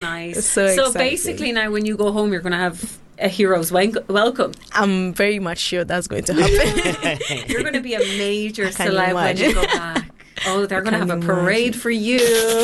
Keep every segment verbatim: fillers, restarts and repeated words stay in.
nice. So, so exciting. Basically now when you go home, you're going to have a hero's welcome. I'm very much sure that's going to happen. You're going to be a major I can't celeb when you imagine. go back. Oh, they're going to have a can't parade imagine. for you.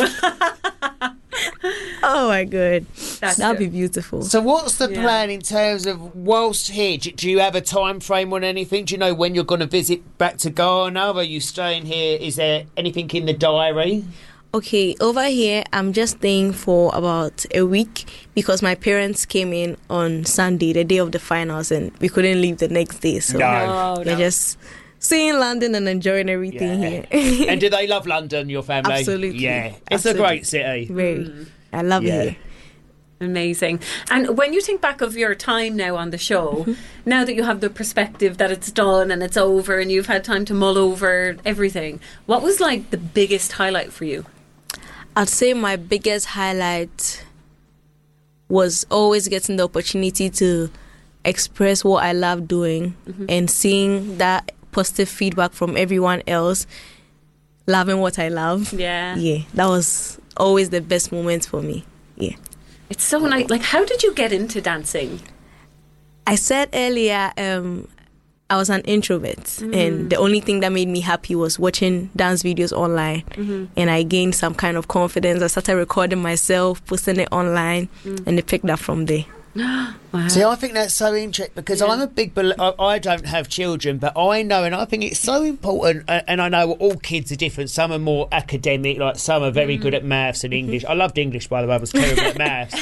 Oh my god, That's that'd good. be beautiful. So what's the Yeah. plan in terms of whilst here? Do, do you have a time frame on anything? Do you know when you're going to visit back to Ghana? Are you staying here? Is there anything in the diary? Okay, over here, I'm just staying for about a week because my parents came in on Sunday, the day of the finals, and we couldn't leave the next day. So No. Oh, we're no. just seeing London and enjoying everything Yeah. here. And do they love London, your family? Absolutely. Yeah. It's Absolutely. a great city. Very. I love Yeah. it here. Amazing. And when you think back of your time now on the show, now that you have the perspective that it's done and it's over and you've had time to mull over everything, what was like the biggest highlight for you? I'd say my biggest highlight was always getting the opportunity to express what I love doing and seeing that positive feedback from everyone else, loving what I love. Yeah. Yeah, that was always the best moment for me. Yeah. It's so nice. Like, how did you get into dancing? I said earlier, um, I was an introvert, and the only thing that made me happy was watching dance videos online. And I gained some kind of confidence. I started recording myself, posting it online, and it picked up from there. Wow. See, I think that's so interesting because I'm a big bel I, I don't have children, but I know, and I think it's so important. uh, And I know all kids are different. Some are more academic, like some are very good at maths and English. I loved English, by the way. I was terrible at maths,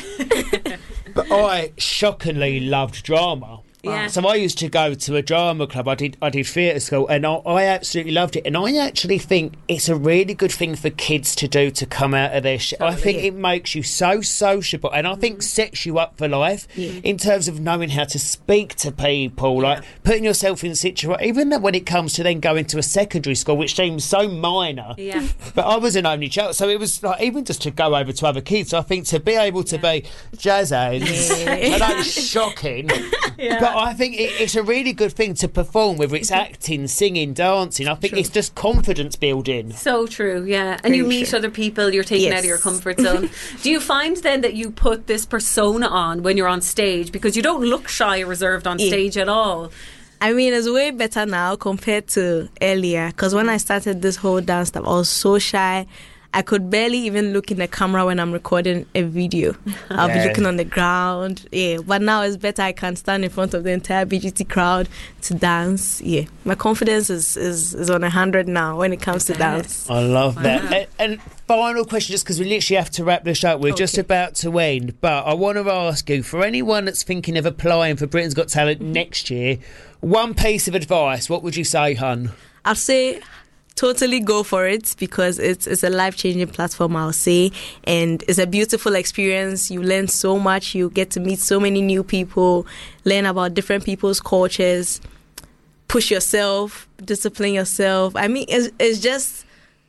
but I shockingly loved drama. Yeah. So I used to go to a drama club. I did I did theatre school, and I, I absolutely loved it. And I actually think it's a really good thing for kids to do to come out of their shell. I think it makes you so sociable, and I think sets you up for life in terms of knowing how to speak to people, like putting yourself in situations. Even though when it comes to then going to a secondary school, which seems so minor, Yeah. but I was an only child, so it was like even just to go over to other kids. I think to be able to be jazz hands, I know it's shocking, but I think it, it's a really good thing to perform, whether it's acting, singing, dancing. I think it's just confidence building. So true, yeah. And Very you meet true. other people, you're taken Yes. out of your comfort zone. Do you find then that you put this persona on when you're on stage? Because you don't look shy or reserved on Yeah. stage at all. I mean, it's way better now compared to earlier. Because when I started this whole dance stuff, I was so shy. I could barely even look in the camera when I'm recording a video. I'll Yeah. be looking on the ground. Yeah, but now it's better. I can stand in front of the entire B G T crowd to dance. Yeah, my confidence is is, is on a hundred now when it comes to dance. I love that. And, and final question, just because we literally have to wrap this up. We're just Okay. about to end, but I want to ask you, for anyone that's thinking of applying for Britain's Got Talent next year, one piece of advice, what would you say, hun? I'll say totally go for it because it's it's a life-changing platform, I'll say, and it's a beautiful experience. You learn so much. You get to meet so many new people, learn about different people's cultures, push yourself, discipline yourself. I mean, it's, it's just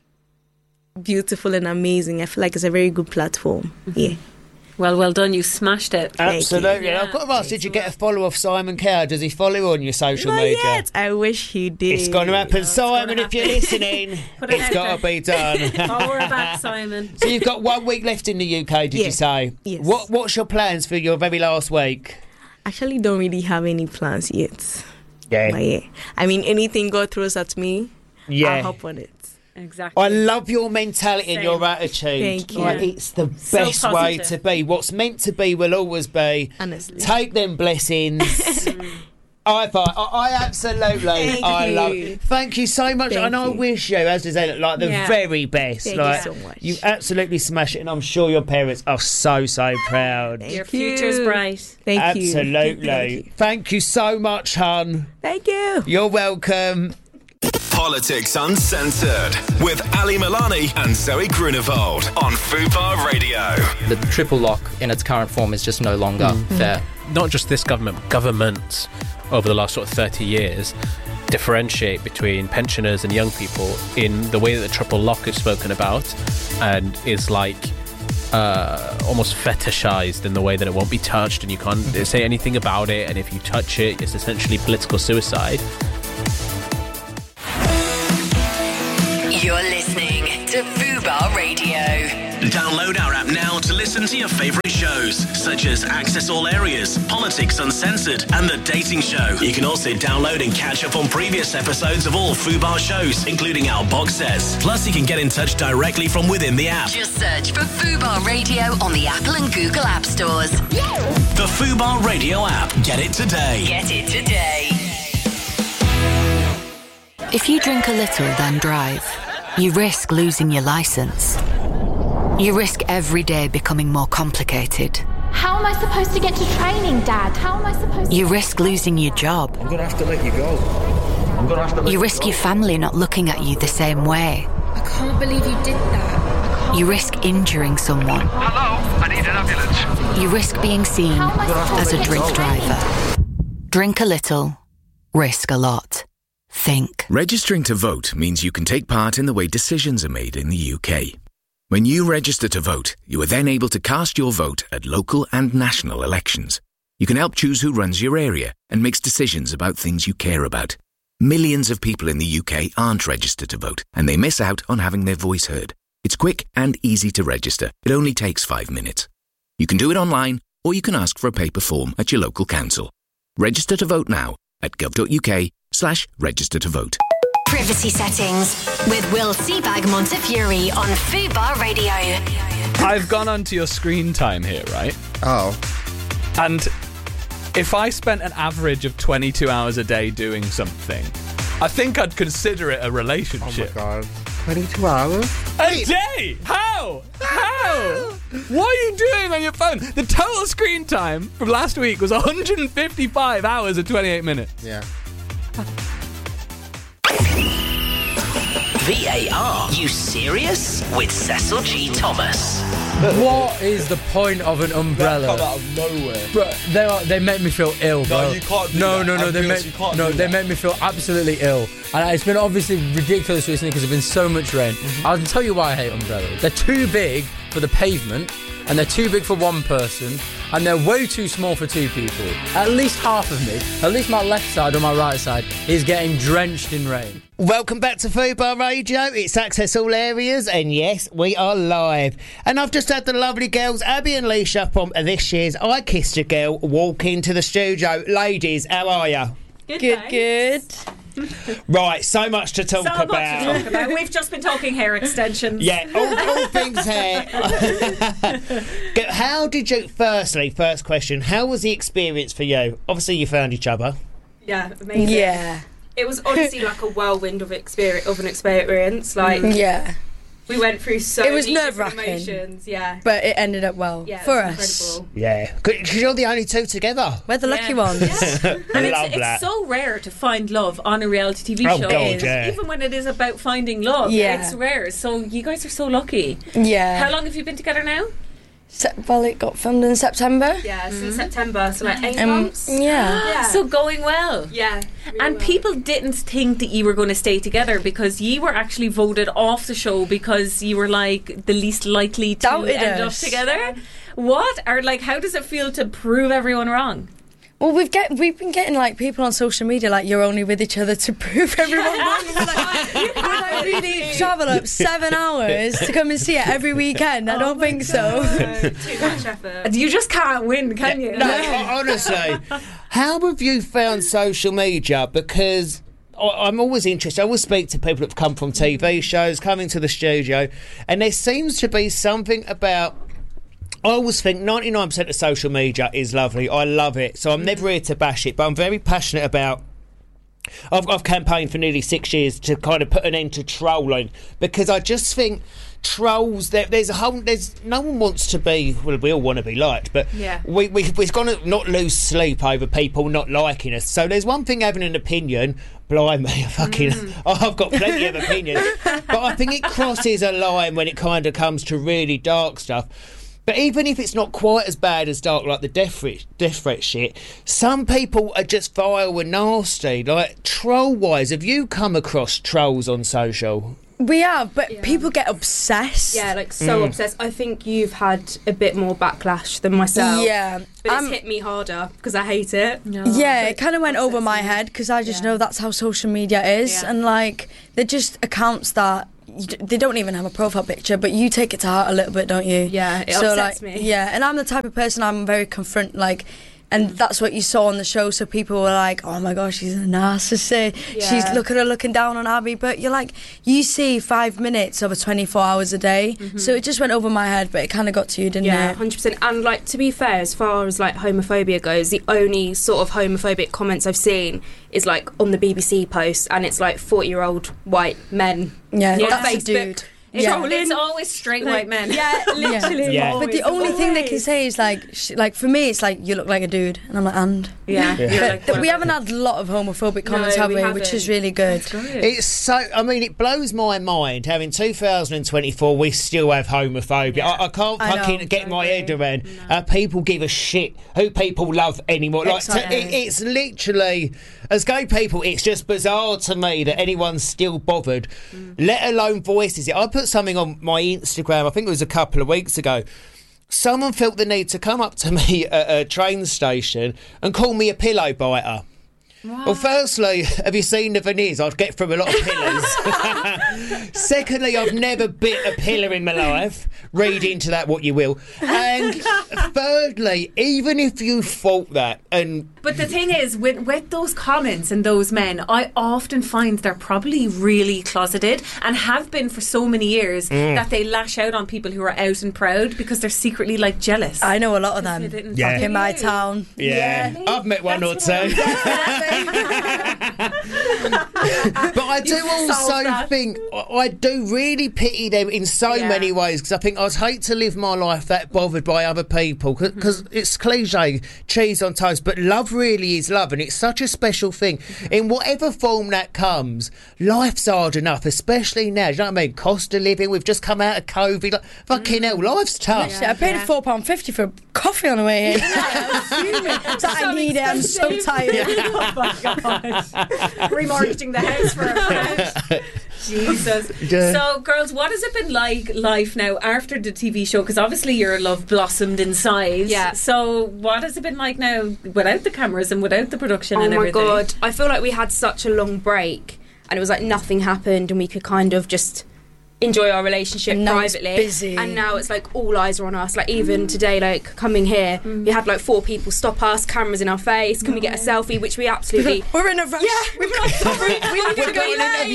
beautiful and amazing. I feel like it's a very good platform. Yeah. Well, well done. You smashed it. Thank you. Absolutely. Yeah. I've got to ask, did you get a follow off Simon Cowell? Does he follow you on your social Not media? yet. I wish he did. It's going to happen. Simon, gonna if you're listening, Put it it's out got there. to be done. Forward back, Simon. So you've got one week left in the U K, did Yeah. you say? Yes. What What's your plans for your very last week? Actually, don't really have any plans yet. Yeah. But yeah, I mean, anything God throws at me, Yeah. I'll hop on it. Exactly. I love your mentality and Same. your attitude. Thank you. Like, it's the So best way positive. to be. What's meant to be will always be. Honestly. Take them blessings. I thought, I, I absolutely, Thank I you. love. Thank you so much, Thank and I you. wish you, as does Ellen, like the Yeah. very best. Thank you like so much. you absolutely smash it, and I'm sure your parents are so so proud. Thank Your you. future's bright. Thank you. Absolutely. Thank you. Thank you so much, hun. Thank you. You're welcome. Politics Uncensored with Ali Milani and Zoe Grunewald on Fubar Radio. The triple lock in its current form is just no longer fair. Not just this government, but governments over the last sort of thirty years differentiate between pensioners and young people in the way that the triple lock is spoken about and is like uh, almost fetishized in the way that it won't be touched and you can't say anything about it, and if you touch it, it's essentially political suicide. You're listening to Fubar Radio. Download our app now to listen to your favourite shows, such as Access All Areas, Politics Uncensored, and The Dating Show. You can also download and catch up on previous episodes of all Fubar shows, including our box sets. Plus, you can get in touch directly from within the app. Just search for Fubar Radio on the Apple and Google App Stores. The Fubar Radio app. Get it today. Get it today. If you drink a little, then drive, you risk losing your licence. You risk every day becoming more complicated. How am I supposed to get to training, Dad? How am I supposed to... You risk losing your job. I'm going to have to let you go. I'm going to have to let You you risk go. your family not looking at you the same way. I can't believe you did that. You risk injuring someone. Hello, I need an ambulance. You risk being seen as a drink driver. Drink a little, risk a lot. Think. Registering to vote means you can take part in the way decisions are made in the U K. When you register to vote, you are then able to cast your vote at local and national elections. You can help choose who runs your area and makes decisions about things you care about. Millions of people in the U K aren't registered to vote, and they miss out on having their voice heard. It's quick and easy to register. It only takes five minutes. You can do it online, or you can ask for a paper form at your local council. Register to vote now at gov.uk slash register to vote. Privacy settings with Will Seabag Montefiore on Fubar Radio. I've gone onto your screen time here, right? Oh. And if I spent an average of twenty-two hours a day doing something, I think I'd consider it a relationship. Oh my god. twenty-two hours? A day? How? How? What are you doing on your phone? The total screen time from last week was one hundred fifty-five hours and twenty-eight minutes. Yeah. V A R. You serious? With Cecil G. Thomas. What is the point of an umbrella? That come out of nowhere. Bro, they are, they make me feel ill, bro. No, you can't do no, that. No, no, I'm they honest, make you can't no, do they that. make me feel absolutely ill. And it's been obviously ridiculous recently because there's been so much rain. Mm-hmm. I'll tell you why I hate umbrellas. They're too big for the pavement, and they're too big for one person, and they're way too small for two people. At least half of me, at least my left side or my right side, is getting drenched in rain. Welcome back to Fubar Radio. It's Access All Areas, and yes, we are live. And I've just had the lovely girls, Abby and Leisha, from this year's I Kissed a Girl, walk into the studio. Ladies, how are you? Good, Good, thanks. good. Right, so much to talk So about. much to talk about. We've just been talking hair extensions. Yeah, all, all things hair. How did you, firstly, first question, how was the experience for you? Obviously, you found each other. Yeah, amazing. Yeah. It was honestly like a whirlwind of experience, of an experience. Like, yeah. we went through so It was many different nerve-wracking. emotions. Yeah. But it ended up well Yeah, it for was us. incredible. Yeah, because you're the only two together. We're the lucky Yeah. ones. And Love it's, that. it's so rare to find love on a reality T V Oh, show. God, yeah. Even when it is about finding love, Yeah. it's rare. So you guys are so lucky. Yeah. How long have you been together now? Se- well, it got filmed in September. Yeah, since September, so like eight Um, months. yeah. Yeah. So going well. Yeah. really And well. people didn't think that you were going to stay together because you were actually voted off the show because you were like the least likely to Doubted end us. up together. What? Or like, how does it feel to prove everyone wrong? Well, we've get we've been getting like people on social media like you're only with each other to prove everyone wrong. And we're like, we like really travel up seven hours to come and see it every weekend. I don't think so. Too much effort. You just can't win, can you? No, honestly. How have you found social media? Because I- I'm always interested. I always speak to people that have come from T V shows, coming to the studio, and there seems to be something about... I always think ninety-nine percent of social media is lovely. I love it. So I'm never here to bash it, but I'm very passionate about... I've, I've campaigned for nearly six years to kind of put an end to trolling, because I just think trolls, there, there's a whole... There's no one wants to be... Well, we all want to be liked, but Yeah. we, we, we've got to not lose sleep over people not liking us. So there's one thing having an opinion... Blimey, fucking... I've got plenty of opinions. But I think it crosses a line when it kind of comes to really dark stuff. But even if it's not quite as bad as dark, like the death threat, death threat shit, some people are just vile and nasty. Like, troll-wise, have you come across trolls on social? We have, but people get obsessed. Yeah, like so Mm. obsessed. I think you've had a bit more backlash than myself. Yeah. But Um, it's hit me harder because I hate it. Yeah, it kind of went over my head because I just know that's how social media is, Yeah. and like they're just accounts that you, d- they don't even have a profile picture, but you take it to heart a little bit, don't you? Yeah, it so, upsets like, me. Yeah, and I'm the type of person, I'm very confront, like, and that's what you saw on the show. So people were like, "Oh my gosh, she's a narcissist. Yeah. She's look at her looking down on Abby." But you're like, you see five minutes over twenty-four hours a day. Mhm. So it just went over my head, but it kind of got to you, didn't Yeah, it? one hundred percent. And, like, to be fair, as far as, like, homophobia goes, the only sort of homophobic comments I've seen is, like, on the B B C post, and it's, like, forty-year-old white men. Yeah, on that's a Facebook. dude. It's, Yeah. it's always straight white men. Yeah, literally. Yeah. But the only thing they can say is like, sh- like for me, it's like you look like a dude, and I'm like, and Yeah. Yeah. You're But like, th- we whatever. haven't had a lot of homophobic comments, No, have we we? haven't. Which is really good. It's so. I mean, it blows my mind how in two thousand twenty-four we still have homophobia. Yeah. I, I can't I fucking know. get my head around how people give a shit who people love anymore. Like, to, Exactly. it, it's literally, as gay people, it's just bizarre to me that anyone's still bothered, let alone voices it. I put something on my Instagram, I think it was a couple of weeks ago. Someone felt the need to come up to me at a train station and call me a pillow biter. Well, firstly, have you seen the veneers? I'd get through a lot of pillars. Secondly, I've never bit a pillar in my life. Read into that what you will. And thirdly, even if you thought that, and But the thing is, with with those comments and those men, I often find they're probably really closeted and have been for so many years Mm. that they lash out on people who are out and proud because they're secretly like jealous. I know a lot of them. They didn't Yeah. fucking In my you. town. yeah, I've met one or two. But I do You've solved also that. think I I do really pity them in so Yeah. many ways, because I think I'd hate to live my life that bothered by other people, because Mm-hmm. it's cliche, cheese on toast, but love really is love, and it's such a special thing. Mm-hmm. In whatever form that comes, life's hard enough, especially now. Do you know what I mean? Cost of living, we've just come out of COVID. Like, fucking hell, life's tough. Shit, I paid four pound fifty for a coffee on the way here. So I need it. I'm so tired. Oh my god! Remortgaging the house for a pound. Jesus. Yeah. So, girls, what has it been like life now after the T V show? Because obviously your love blossomed in size. Yeah. So, what has it been like now without the cameras and without the production Oh and my everything? god, I feel like we had such a long break, and it was like nothing happened, and we could kind of just enjoy our relationship And now it's privately. busy. And now it's like all eyes are on us. Like even today, like coming here, we had like four people stop us, cameras in our face. Can we get a selfie? Which we absolutely. We're in a rush. Yeah, we were like, sorry, we were going to go late.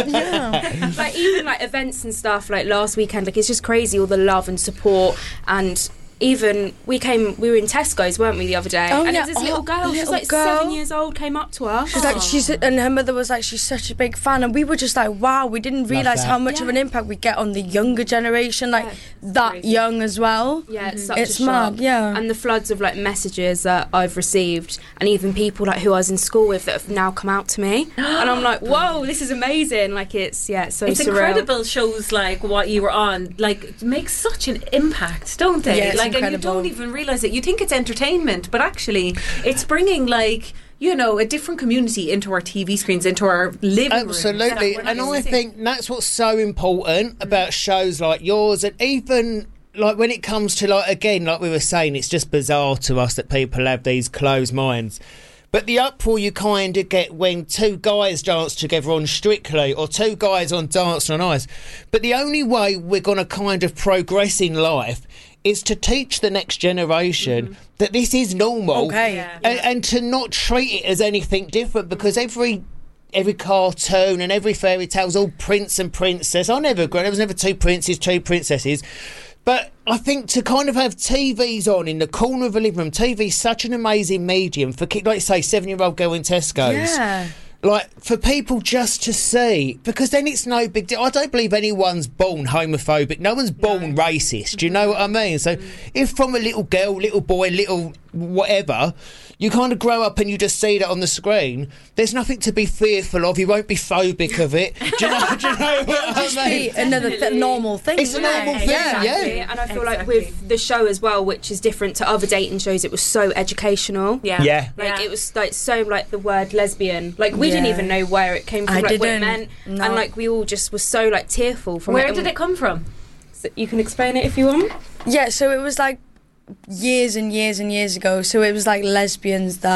Yeah. Like even like events and stuff. Like last weekend, like it's just crazy all the love and support. And even we came, we were in Tesco's, weren't we, the other day? Oh, and yeah. there's this Oh, little girl. She's little like girl. seven years old. Came up to us. She's like, she's, and her mother was like, she's such a big fan, and we were just like, wow, we didn't realise that. how much Yeah. of an impact we get on the younger generation, like Yeah, that crazy. young as well. Yeah, it's such It's a shock. mad, yeah. And the floods of like messages that I've received, and even people like who I was in school with that have now come out to me, and I'm like, whoa, this is amazing! Like it's yeah, it's so It's surreal. incredible shows like what you were on, like make such an impact, don't they? Yeah, it's like and you incredible. don't even realise it. You think it's entertainment, but actually it's bringing like, you know, a different community into our T V screens, into our living rooms. Absolutely, That we're and not I used to. think that's what's so important about shows like yours, and even like when it comes to like again, like we were saying, it's just bizarre to us that people have these closed minds. But the uproar you kind of get when two guys dance together on Strictly or two guys on Dancing on Ice. But the only way we're going to kind of progress in life is to teach the next generation mm-hmm. that this is normal. Okay. Yeah. And, and to not treat it as anything different, because every every cartoon and every fairy tale's all prince and princess. I never agree. There was never two princes, two princesses. But I think to kind of have T Vs on in the corner of a living room, T V's such an amazing medium for, like you say, seven-year-old girl in Tesco's. Yeah. Like, for people just to see, because then it's no big deal. I don't believe anyone's born homophobic. No one's born no. racist. Do you know what I mean? So if from a little girl, little boy, little whatever, you kind of grow up and you just see that on the screen, there's nothing to be fearful of. You won't be phobic of it. Do you know, do you know what I Just mean? be another th- normal thing. It's a isn't normal it? thing, Yeah. yeah. Exactly. And I feel like Exactly. with the show as well, which is different to other dating shows, it was so educational. Yeah. Yeah. Like Yeah. it was like so like the word lesbian. Like we Yeah. didn't even know where it came from, I like what it didn't. meant. No. And like we all just were so like tearful from Where it. did it come from? So you can explain it if you want. Yeah, so it was like years and years and years ago. So it was like lesbians that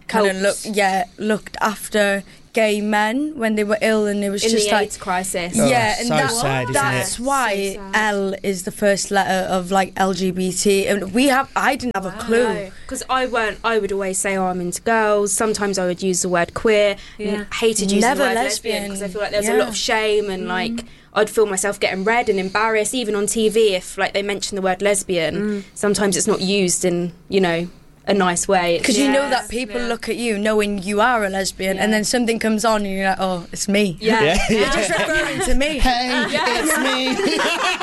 kind of Helps. looked, yeah, looked after gay men when they were ill, and it was In just the like AIDS crisis. Yeah, Oh, and so that, sad, isn't that's it? why So sad. L is the first letter of like L G B T, and we have. I didn't have a clue. Because I weren't. I would always say, "Oh, I'm into girls." Sometimes I would use the word queer. Yeah. And hated using Never the word lesbian. lesbian because I feel like there's a Yeah. lot of shame and like I'd feel myself getting red and embarrassed, even on T V if like they mention the word lesbian. Sometimes it's not used in you know a nice way. Because you know Yes, that people yeah. look at you knowing you are a lesbian, and then something comes on, and you're like, "Oh, it's me." Yeah. Yeah. You're just referring to me. Hey, it's me.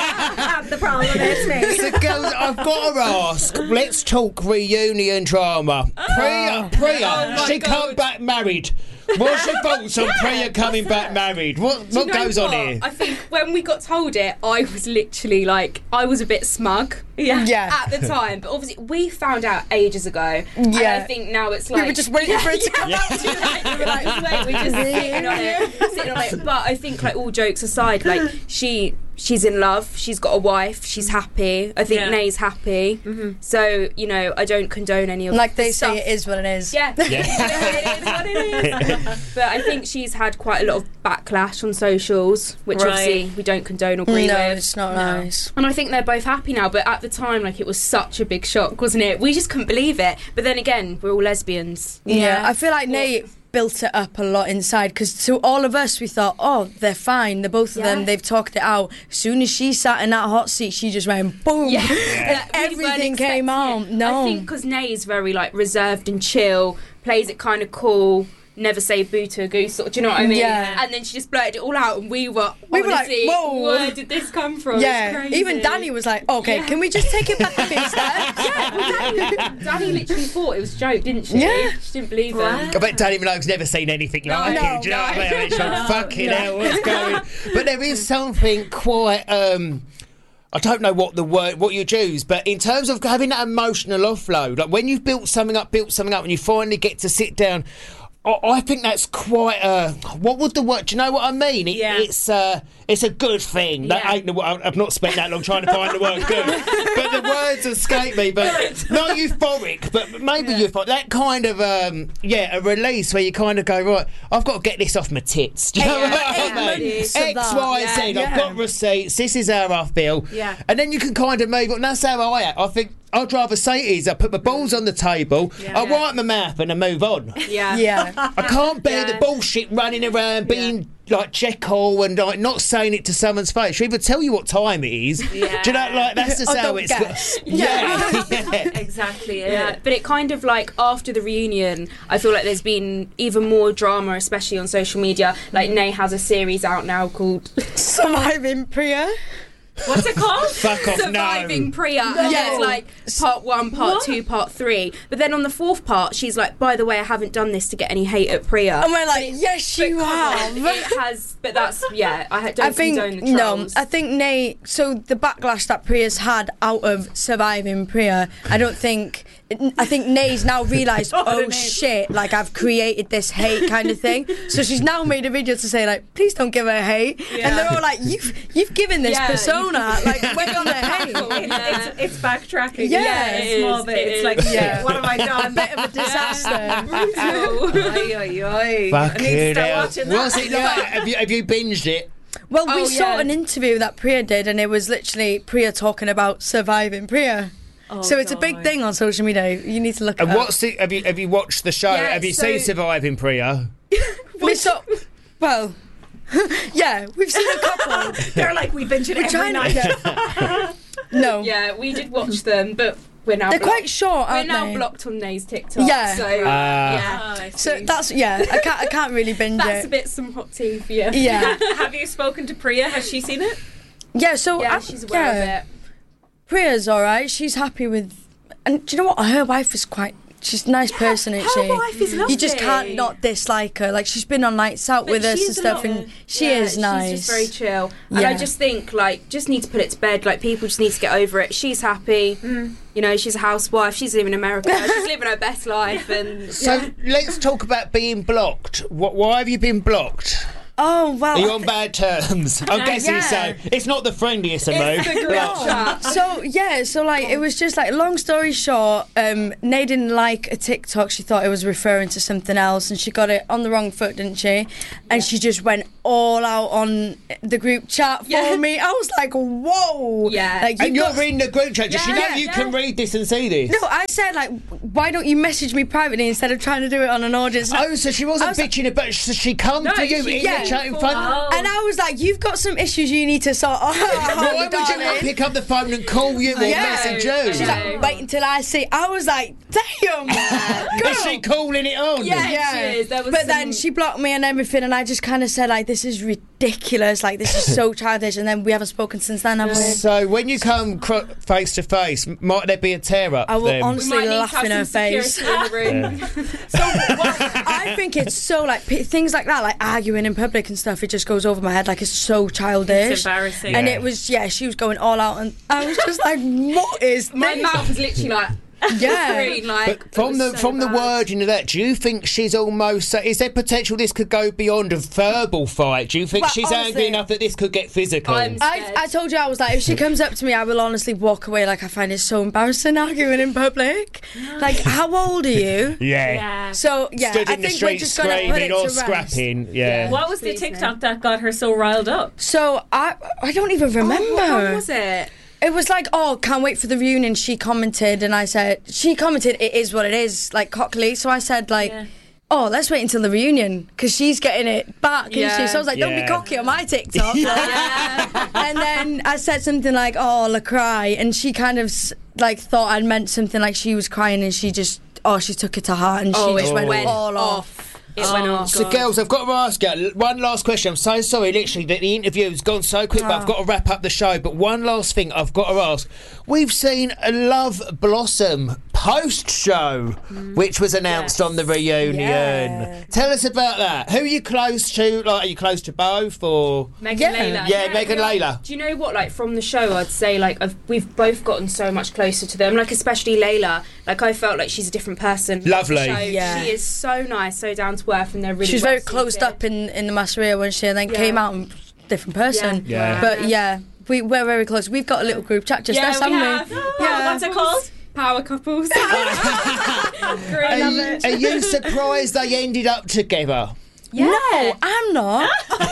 The problem is me. So, girls, I've got to ask. Let's talk reunion drama. Priya, Priya, Oh she my come God. back married. What's your thoughts on Priya coming back married? What Do you what know goes on what? here? I think when we got told it, I was literally like, I was a bit smug. Yeah. Yeah. At the time, but obviously we found out ages ago. And Yeah. I think now it's We like were just waiting for it to come out. we were like, wait, we're just sitting on it, sitting on it. But I think, like all jokes aside, like she, she's in love. She's got a wife. She's happy. I think Yeah. Nay's happy. So you know, I don't condone any of Like they the stuff. say, it is what it is. Yeah, it is what it is. But I think she's had quite a lot of backlash on socials, which Right. obviously we don't condone or agree No, with. it's not nice. And I think they're both happy now, but at the time, like, it was such a big shock, wasn't it? We just couldn't believe it. But then again, we're all lesbians. Yeah, I feel like Nate built it up a lot inside, because to all of us we thought, oh, they're fine, the both of Yeah. them, they've talked it out. As soon as she sat in that hot seat, she just went boom. Yeah. And We weren't everything came expecting out. it. No. I think because Nay's very, like, reserved and chill, plays it kind of cool, never say boo to a goose, sort of, do you know what I mean? Yeah. And then she just blurted it all out, and we were, We were like, honestly, whoa. where did this come from? Yeah, It's crazy. even Danny was like, okay, can we just take it back a few steps? Yeah, well, Danny, Danny literally thought it was a joke, didn't she? Yeah. She didn't believe it. I bet Danny Minogue's never seen anything like No, it. Do you know no, what I mean? It's like, no, fucking no. hell, what's going? But there is something quite. Um, I don't know what the word, what you choose, but in terms of having that emotional offload, like when you've built something up, built something up, and you finally get to sit down. I I think that's quite a. What would the word? Do you know what I mean? It, Yeah. It's uh, it's a good thing. That Yeah. ain't the. word- I've not spent that long trying to find the word good, but the words escape me. But not euphoric, but maybe euphoric. That kind of um, yeah, a release where you kind of go, right, I've got to get this off my tits. Do you know Yeah, what eight I mean? months of X, that. Y, Yeah, Z. I've yeah. got receipts. This is how I feel. Yeah. And then you can kind of move on. That's how I act. I think. I'd rather say it is I put my balls on the table, Yeah. I wipe my mouth and I move on. Yeah. Yeah. I can't bear Yeah. the bullshit running around being like Jekyll and like not saying it to someone's face. She'll either tell you what time it is. Yeah. Do you know, like that's just Or how don't it's. guess. Yeah. yeah. Exactly. Yeah. Yeah, but it kind of like after the reunion, I feel like there's been even more drama, especially on social media. Like Nay has a series out now called Surviving Priya. What's it called? Fuck off, Surviving no. Priya. And Yeah. it's like part one, part What? two, part three. But then on the fourth part, she's like, by the way, I haven't done this to get any hate at Priya. And we're like, yes, you have. It has, but that's, yeah, I don't I think condone the no. trolls. I think Nate. So the backlash that Priya's had out of surviving Priya, I don't think. I think Nay's now realised, oh shit, like I've created this hate kind of thing. So she's now made a video to say like, please don't give her hate. Yeah. And they're all like, you've you've given this Yeah, persona, like we're gonna hate. Yeah. It's, it's backtracking. Yeah, Yeah, it a small is, bit. it It's is. like, shit, Yeah. what have I done? A bit of a disaster. Brutal. Ay, ay, ay. I Fuck need to it start out. watching that. What's it like? Have you have you binged it? Well, we Oh, saw yeah. an interview that Priya did, and it was literally Priya talking about surviving Priya. Oh, so it's a big God. thing on social media. You need to look And at what's it? Have you have you watched the show? Yeah, have you so- seen Surviving Priya? we saw. Well, yeah, we've seen a couple. They're like, we binge it We're every trying night. to. No. Yeah, we did watch them, but we're now They're blocked. quite short, We're aren't now they? blocked on Nay's TikTok. Yeah. So, Ah. yeah. Ah, I So see. that's yeah. I can't. I can't really binge That's it. a bit some hot tea for you. Yeah. Have you spoken to Priya? Has she seen it? Yeah. So Yeah, I- she's aware yeah. of it. Priya's all right. She's happy with. And do you know what? Her wife is quite. She's a nice person, isn't her she? wife is You just lovely. can't not dislike her. Like she's been on nights out But with us she and is a stuff, lot- and she yeah, is nice. She's just very chill. And I Yeah. just think, like, just need to put it to bed. Like, people just need to get over it. She's happy. You know, she's a housewife. She's living in America. She's living her best life. And So let's talk about being blocked. What? Why have you been blocked? Oh, well. Are you on bad terms? I'm Uh, guessing yeah. so. It's not the friendliest of moves. No. So yeah, so like it was just like long story short, um, Nay didn't like a TikTok. She thought it was referring to something else, and she got it on the wrong foot, didn't she? And she just went all out on the group chat for Yeah. me. I was like, whoa, Yeah. Like, And you're got- reading the group chat. Does she Yeah, know yeah, you yeah. can read this and see this? No, I said like, why don't you message me privately instead of trying to do it on an audience? Oh, so she wasn't I was like- bitching about. So she come No, to you she- in yeah. the chat in front. Oh. And I was like, you've got some issues you need to sort out. Why would you darling. not pick up the phone and call you or Yeah. message you? She's like, wait until I see. I was like, damn, man. Is she calling it on? Yeah, she is. There was but then some- she blocked me and everything, and I just kind of said like, "This is ridiculous. Like, this is so childish." And then we haven't spoken since then, have we? So when you come cro- face to face, might there be a tear up? I will then? honestly might need to laugh have in her some face. security in the room. So well, I think it's so like p- things like that, like arguing in public and stuff. It just goes over my head. Like it's so childish. It's embarrassing. And Yeah. it was yeah. She was going all out, and I was just like, "What is My this?" mouth was literally like. Yeah. Green, like, But from it the was so from the bad. wording of that, do you think she's almost? So is there potential this could go beyond a verbal fight? Do you think Well, she's angry honestly- enough that this could get physical? I'm- I, I told you I was like, if she comes up to me, I will honestly walk away. Like I find it so embarrassing arguing in public. Like, how old are you? yeah. Yeah. So yeah, Stood I in the think we're street just gonna put screaming it or to rest. scrapping. Yeah. What was the Please, TikTok that got her so riled up? So I I don't even remember. Oh, what one was it? It was like, oh, can't wait for the reunion. She commented, and I said, she commented, it is what it is, like cockily. So I said, like, Yeah. oh, let's wait until the reunion because she's getting it back, isn't Yeah. she? So I was like, don't Yeah. be cocky on my TikTok. And then I said something like, oh, la cry, and she kind of s- like thought I'd meant something like she was crying, and she just, oh, she took it to heart, and Oh, she just it went went all off. off. It went off. So, girls, I've got to ask you one last question. I'm so sorry, literally, that the interview's gone so quick, but I've got to wrap up the show. But one last thing I've got to ask. We've seen a Love Blossom post-show, which was announced on the reunion. Yeah. Tell us about that. Who are you close to? Like, are you close to both, or...? Megan Yeah. Layla. Yeah, Megan like, Layla. Do you know what? Like from the show, I'd say like I've, we've both gotten so much closer to them. Like especially Layla. Like I felt like she's a different person. Lovely. So Yeah. She is so nice, so down to earth, and they're really. She was very well closed suited. up in, in the Masseria when she then Yeah. came out and different person. Yeah. Yeah. But yeah, we, we're very close. We've got a little group chat just Yeah, there, we haven't have. we? Oh, Yeah. What's it called? Power couples. Are you, are you surprised they ended up together? No, I'm not.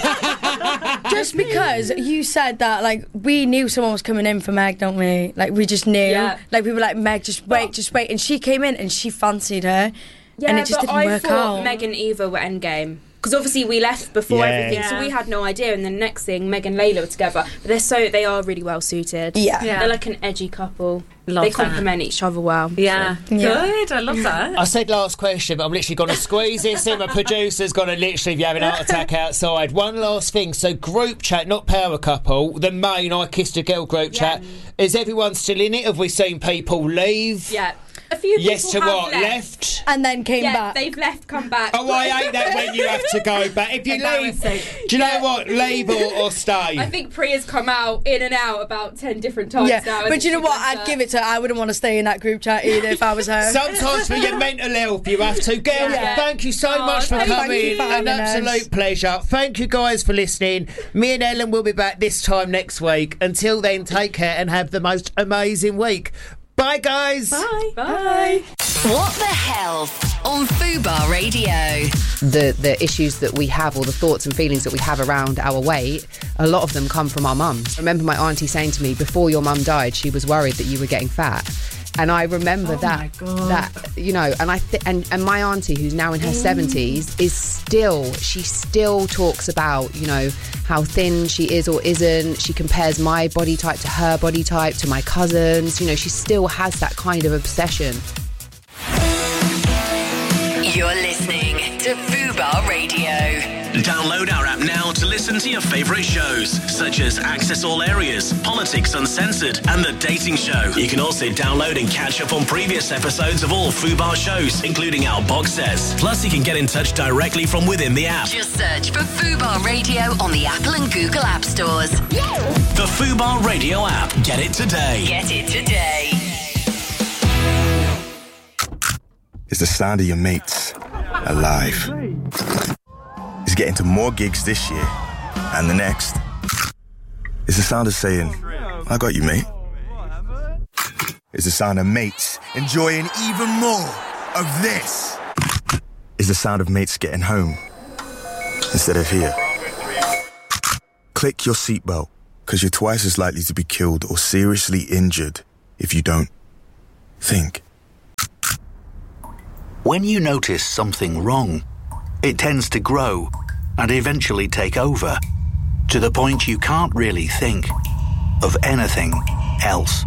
Just because you said that, like, we knew someone was coming in for Meg, don't we? Like, we just knew. Yeah. Like, we were like, Meg, just wait, just wait. And she came in and she fancied her. Yeah, and it just but didn't I work thought out. Meg and Eva were endgame. Because obviously we left before Yeah. everything, so Yeah. we had no idea. And then next thing, Meg and Layla were together. But they're so they are really well suited. Yeah. Yeah. They're like an edgy couple. Love they that. complement each other well. Yeah. Yeah. Good. I love that. I said last question, but I'm literally going to squeeze this in. My producer's going to literally be having a heart attack outside. One last thing. So group chat, not power couple, the main I Kissed a Girl group chat. Is everyone still in it? Have we seen people leave? Yeah. A few people Yes to have what? left. Left? And then came Yeah, back. they've left, come back. Oh, I hate that when you have to go back. If you leave, do you know what? Leave or, or stay. I think Priya's come out in and out about ten different times Yeah, now. but you know what? I'd give it to her. I wouldn't want to stay in that group chat either if I was her. Sometimes for your mental health you have to. Girls, Yeah. thank you so Oh, much for thank you coming. for An having us. absolute pleasure. Thank you guys for listening. Me and Ellen will be back this time next week. Until then, take care and have the most amazing week. Bye, guys. Bye. Bye. What the Health on Fubar Radio. The the issues that we have, or the thoughts and feelings that we have around our weight, a lot of them come from our mums. I remember my auntie saying to me, before your mum died, she was worried that you were getting fat. And I remember Oh that, my God. that you know, and I th- and and my auntie, who's now in her seventies, is still she still talks about, you know, how thin she is or isn't. She compares my body type to her body type, to my cousins. You know, she still has that kind of obsession. You're listening to Fubar Radio. Download our app now to listen to your favourite shows, such as Access All Areas, Politics Uncensored, and The Dating Show. You can also download and catch up on previous episodes of all Fubar shows, including our box sets. Plus, you can get in touch directly from within the app. Just search for Fubar Radio on the Apple and Google App Stores. The Fubar Radio app. Get it today. Get it today. It's the sound of your mates alive. It's getting to more gigs this year and the next. It's the sound of saying, I got you, mate. It's the sound of mates enjoying even more of this. It's the sound of mates getting home instead of here. Click your seatbelt, because you're twice as likely to be killed or seriously injured if you don't. Think. When you notice something wrong, it tends to grow and eventually take over, to the point you can't really think of anything else.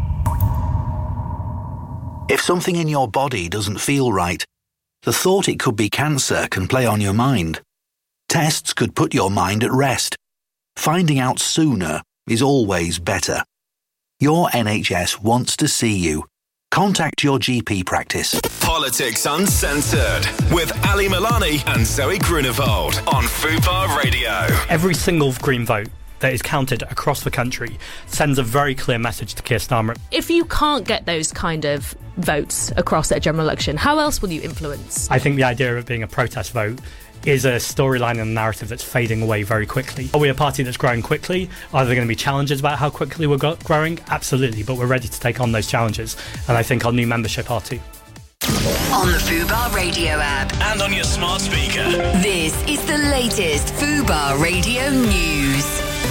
If something in your body doesn't feel right, the thought it could be cancer can play on your mind. Tests could put your mind at rest. Finding out sooner is always better. Your N H S wants to see you. Contact your G P practice. Politics Uncensored with Ali Milani and Zoe Grunewald on Fubar Radio. Every single Green vote that is counted across the country sends a very clear message to Keir Starmer. If you can't get those kind of votes across at a general election, how else will you influence? I think the idea of it being a protest vote is a storyline and a narrative that's fading away very quickly. Are we a party that's growing quickly? Are there going to be challenges about how quickly we're go- growing? Absolutely, but we're ready to take on those challenges, and I think our new membership are too. On the Fubar Radio app. And on your smart speaker. This is the latest Fubar Radio news.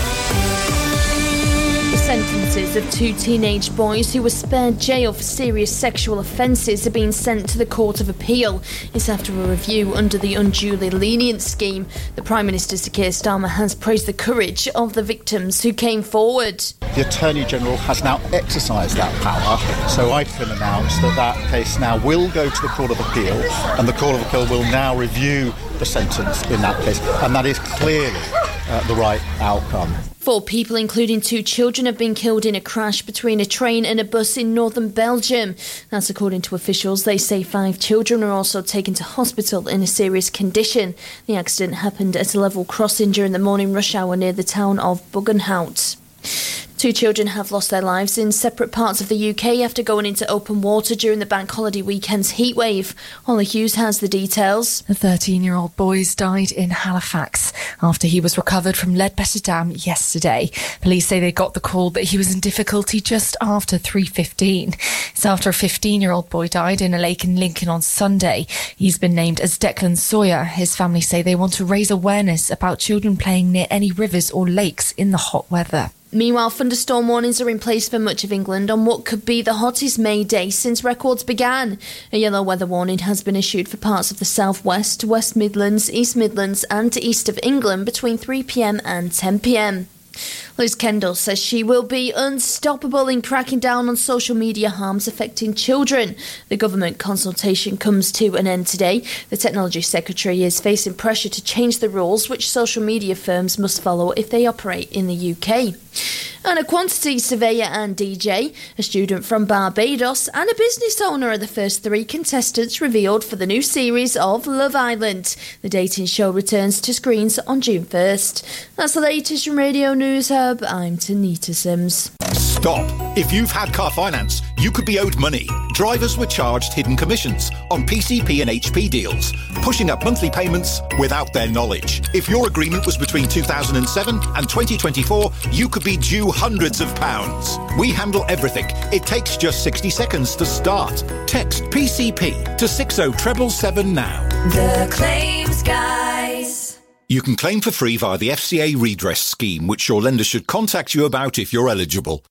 The sentences of two teenage boys who were spared jail for serious sexual offences are being sent to the Court of Appeal. It's after a review under the unduly lenient scheme. The Prime Minister, Sir Keir Starmer, has praised the courage of the victims who came forward. The Attorney General has now exercised that power, so I can announce that that case now will go to the Court of Appeal, and the Court of Appeal will now review the sentence in that case, and that is clearly uh, the right outcome. Four people, including two children, have been killed in a crash between a train and a bus in northern Belgium. That's according to officials. They say five children are also taken to hospital in a serious condition. The accident happened at a level crossing during the morning rush hour near the town of Buggenhout. Two children have lost their lives in separate parts of the U K after going into open water during the bank holiday weekend's heatwave. Holly Hughes has the details. A thirteen-year-old boy died in Halifax after he was recovered from Ledbetter Dam yesterday. Police say they got the call that he was in difficulty just after three fifteen. It's after a fifteen-year-old boy died in a lake in Lincoln on Sunday. He's been named as Declan Sawyer. His family say they want to raise awareness about children playing near any rivers or lakes in the hot weather. Meanwhile, thunderstorm warnings are in place for much of England on what could be the hottest May day since records began. A yellow weather warning has been issued for parts of the South West, West Midlands, East Midlands and east of England between three p.m. and ten p.m. Liz Kendall says she will be unstoppable in cracking down on social media harms affecting children. The government consultation comes to an end today. The Technology Secretary is facing pressure to change the rules which social media firms must follow if they operate in the U K. And a quantity surveyor and D J, a student from Barbados and a business owner are the first three contestants revealed for the new series of Love Island. The dating show returns to screens on June first. That's the latest from Radio News Hub. I'm Tanita Sims. Stop. If you've had car finance, you could be owed money. Drivers were charged hidden commissions on P C P and H P deals, pushing up monthly payments without their knowledge. If your agreement was between two thousand seven and twenty twenty-four, you could be due hundreds of pounds. We handle everything. It takes just sixty seconds to start. Text P C P to six oh seven seven now. The Claims Guys. You can claim for free via the F C A redress scheme, which your lender should contact you about if you're eligible.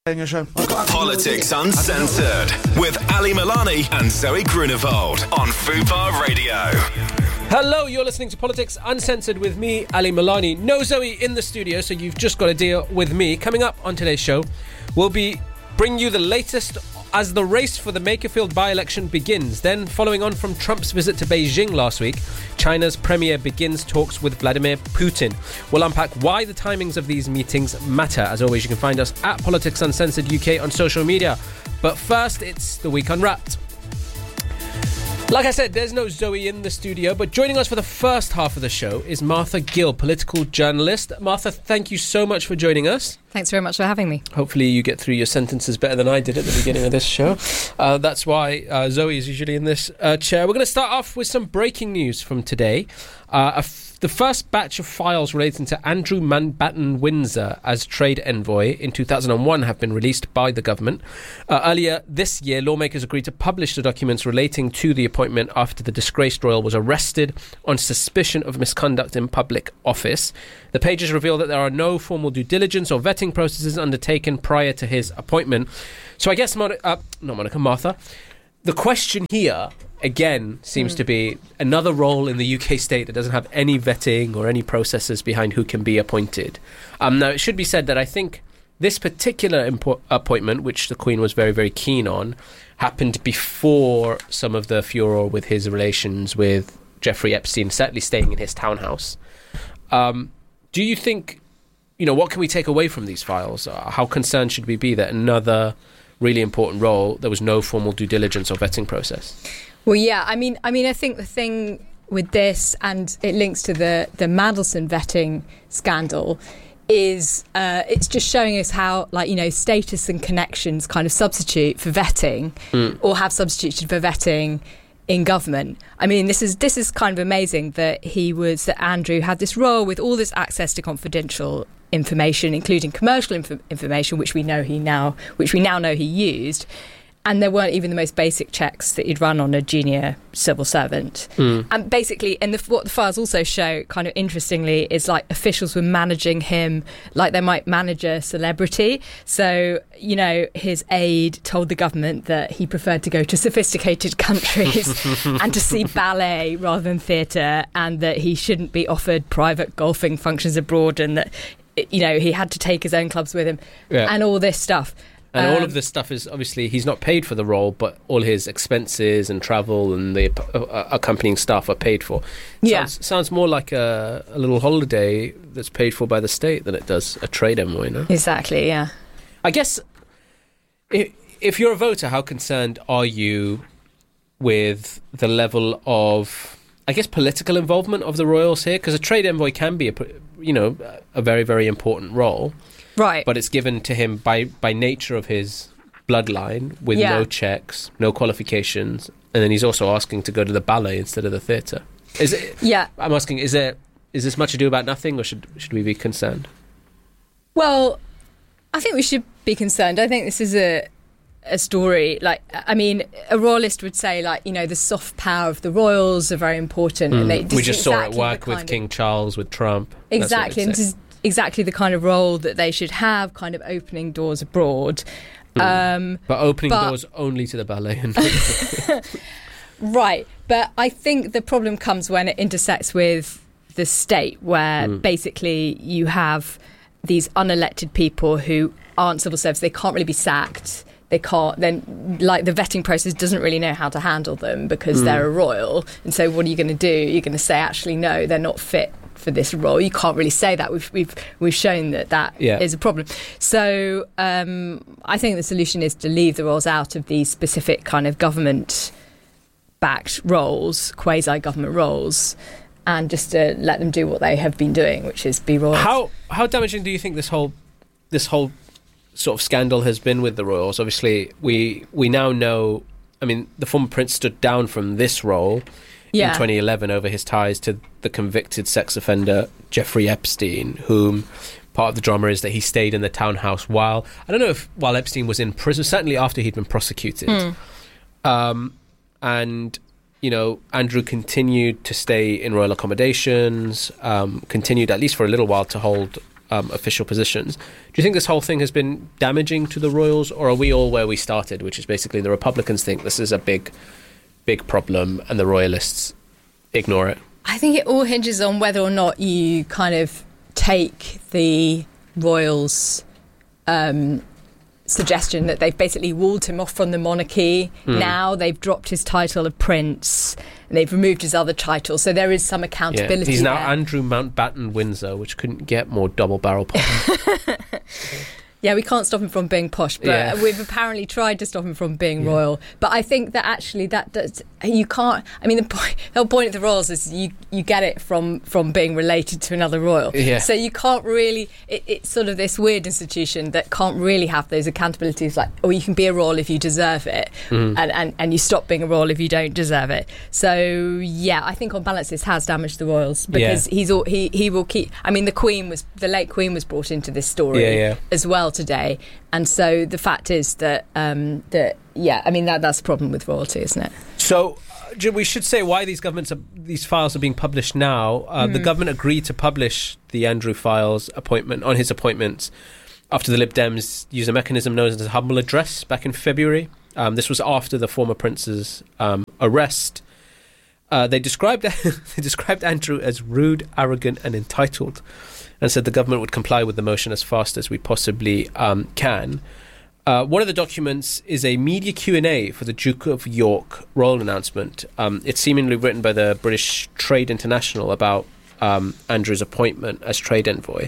Politics Uncensored with Ali Milani and Zoe Grunewald on Fubar Radio. Hello, you're listening to Politics Uncensored with me, Ali Milani. No Zoe in the studio, so you've just got to deal with me. Coming up on today's show, we'll be bringing you the latest as the race for the Makerfield by-election begins. Then, following on from Trump's visit to Beijing last week, China's premier begins talks with Vladimir Putin. We'll unpack why the timings of these meetings matter. As always, you can find us at Politics Uncensored U K on social media. But first, it's the Week Unwrapped. Like I said, there's no Zoe in the studio, but joining us for the first half of the show is Martha Gill, political journalist. Martha, thank you so much for joining us. Thanks very much for having me. Hopefully you get through your sentences better than I did at the beginning of this show. Uh, that's why uh, Zoe is usually in this uh, chair. We're going to start off with some breaking news from today. Uh, a f- the first batch of files relating to Andrew Mountbatten Windsor as trade envoy in two thousand one have been released by the government. Uh, earlier this year, lawmakers agreed to publish the documents relating to the appointment after the disgraced royal was arrested on suspicion of misconduct in public office. The pages reveal that there are no formal due diligence or vetting processes undertaken prior to his appointment. So I guess, Mon- uh, not Monica, Martha, the question here, again, seems mm. to be another role in the U K state that doesn't have any vetting or any processes behind who can be appointed. Um, now, it should be said that I think this particular impo- appointment, which the Queen was very, very keen on, happened before some of the furor with his relations with Jeffrey Epstein, certainly staying in his townhouse. Um, do you think, you know, what can we take away from these files? Uh, how concerned should we be that another really important role, there was no formal due diligence or vetting process? Well, yeah, I mean, I mean, I think the thing with this, and it links to the the Mandelson vetting scandal, is uh, it's just showing us how, like, you know, status and connections kind of substitute for vetting, mm. or have substituted for vetting in government. I mean, this is this is kind of amazing that he was that Andrew had this role with all this access to confidential information, including commercial inf- information, which we know he now, which we now know he used, and there weren't even the most basic checks that you'd run on a junior civil servant. Mm. And basically, and the, what the files also show, kind of interestingly, is like officials were managing him like they might manage a celebrity. So, you know, his aide told the government that he preferred to go to sophisticated countries and to see ballet rather than theatre, and that he shouldn't be offered private golfing functions abroad, and that, you know, he had to take his own clubs with him, yeah. and all this stuff. And um, all of this stuff is, obviously, he's not paid for the role, but all his expenses and travel and the uh, accompanying staff are paid for. Yeah. Sounds, sounds more like a, a little holiday that's paid for by the state than it does a trade envoy, no? Exactly, yeah. I guess, if, if you're a voter, how concerned are you with the level of, I guess, political involvement of the royals here? Because a trade envoy can be, a, you know, a very, very important role. Right. But it's given to him by, by nature of his bloodline, with yeah. no checks, no qualifications, and then he's also asking to go to the ballet instead of the theatre. Is it? Yeah. I'm asking, is there is this much ado about nothing, or should should we be concerned? Well, I think we should be concerned. I think this is a a story, like, I mean, a royalist would say, like, you know, the soft power of the royals are very important. Mm. And they, we just exactly saw it work with King Charles, with Trump. Exactly. And this is exactly the kind of role that they should have, kind of opening doors abroad. Mm. Um, but opening but, doors only to the ballet. Right. But I think the problem comes when it intersects with the state, where mm. basically you have these unelected people who aren't civil servants. They can't really be sacked. They can't, then, like, the vetting process doesn't really know how to handle them because mm. they're a royal. And so what are you going to do? You're going to say, actually, no, they're not fit for this role. You can't really say that. We've we've we've shown that that yeah. is a problem. So um, I think the solution is to leave the roles out of these specific kind of government-backed roles, quasi-government roles, and just to let them do what they have been doing, which is be royals. How how damaging do you think this whole this whole sort of scandal has been with the royals? Obviously, we we now know. I mean, the former prince stood down from this role. Yeah. In twenty eleven over his ties to the convicted sex offender Jeffrey Epstein, whom part of the drama is that he stayed in the townhouse while, I don't know if while Epstein was in prison, certainly after he'd been prosecuted. Mm. Um, and, you know, Andrew continued to stay in royal accommodations, um, continued at least for a little while to hold um, official positions. Do you think this whole thing has been damaging to the royals, or are we all where we started, which is basically the Republicans think this is a big... big problem and the royalists ignore it? I think it all hinges on whether or not you kind of take the royals' um, suggestion that they've basically walled him off from the monarchy. Mm. Now they've dropped his title of prince and they've removed his other title, so there is some accountability. Yeah. He's now there. Andrew Mountbatten Windsor, which couldn't get more double barrel pop. Yeah, we can't stop him from being posh, but Yeah. we've apparently tried to stop him from being royal. But I think that actually that does, you can't. I mean, the, point, the whole point of the royals is you, you get it from, from being related to another royal. Yeah. So you can't really. It, it's sort of this weird institution that can't really have those accountabilities. Like, oh, you can be a royal if you deserve it, Mm. and, and and you stop being a royal if you don't deserve it. So yeah, I think on balance this has damaged the royals because Yeah. he's all, he he will keep. I mean, the Queen was the late Queen was brought into this story Yeah, yeah. as well today, and so the fact is that um, that yeah, I mean that that's the problem with royalty, isn't it? So uh, Jim, we should say why these governments are, these files are being published now. Uh, The Mm. government agreed to publish the Andrew Files appointment on his appointments after the Lib Dems used a mechanism known as a humble address back in February. Um, this was after the former prince's um, arrest. Uh, they described they described Andrew as rude, arrogant, and entitled, and said the government would comply with the motion as fast as we possibly um, can. Uh, one of the documents is a media Q and A for the Duke of York royal announcement. Um, it's seemingly written by the British Trade International about um, Andrew's appointment as trade envoy.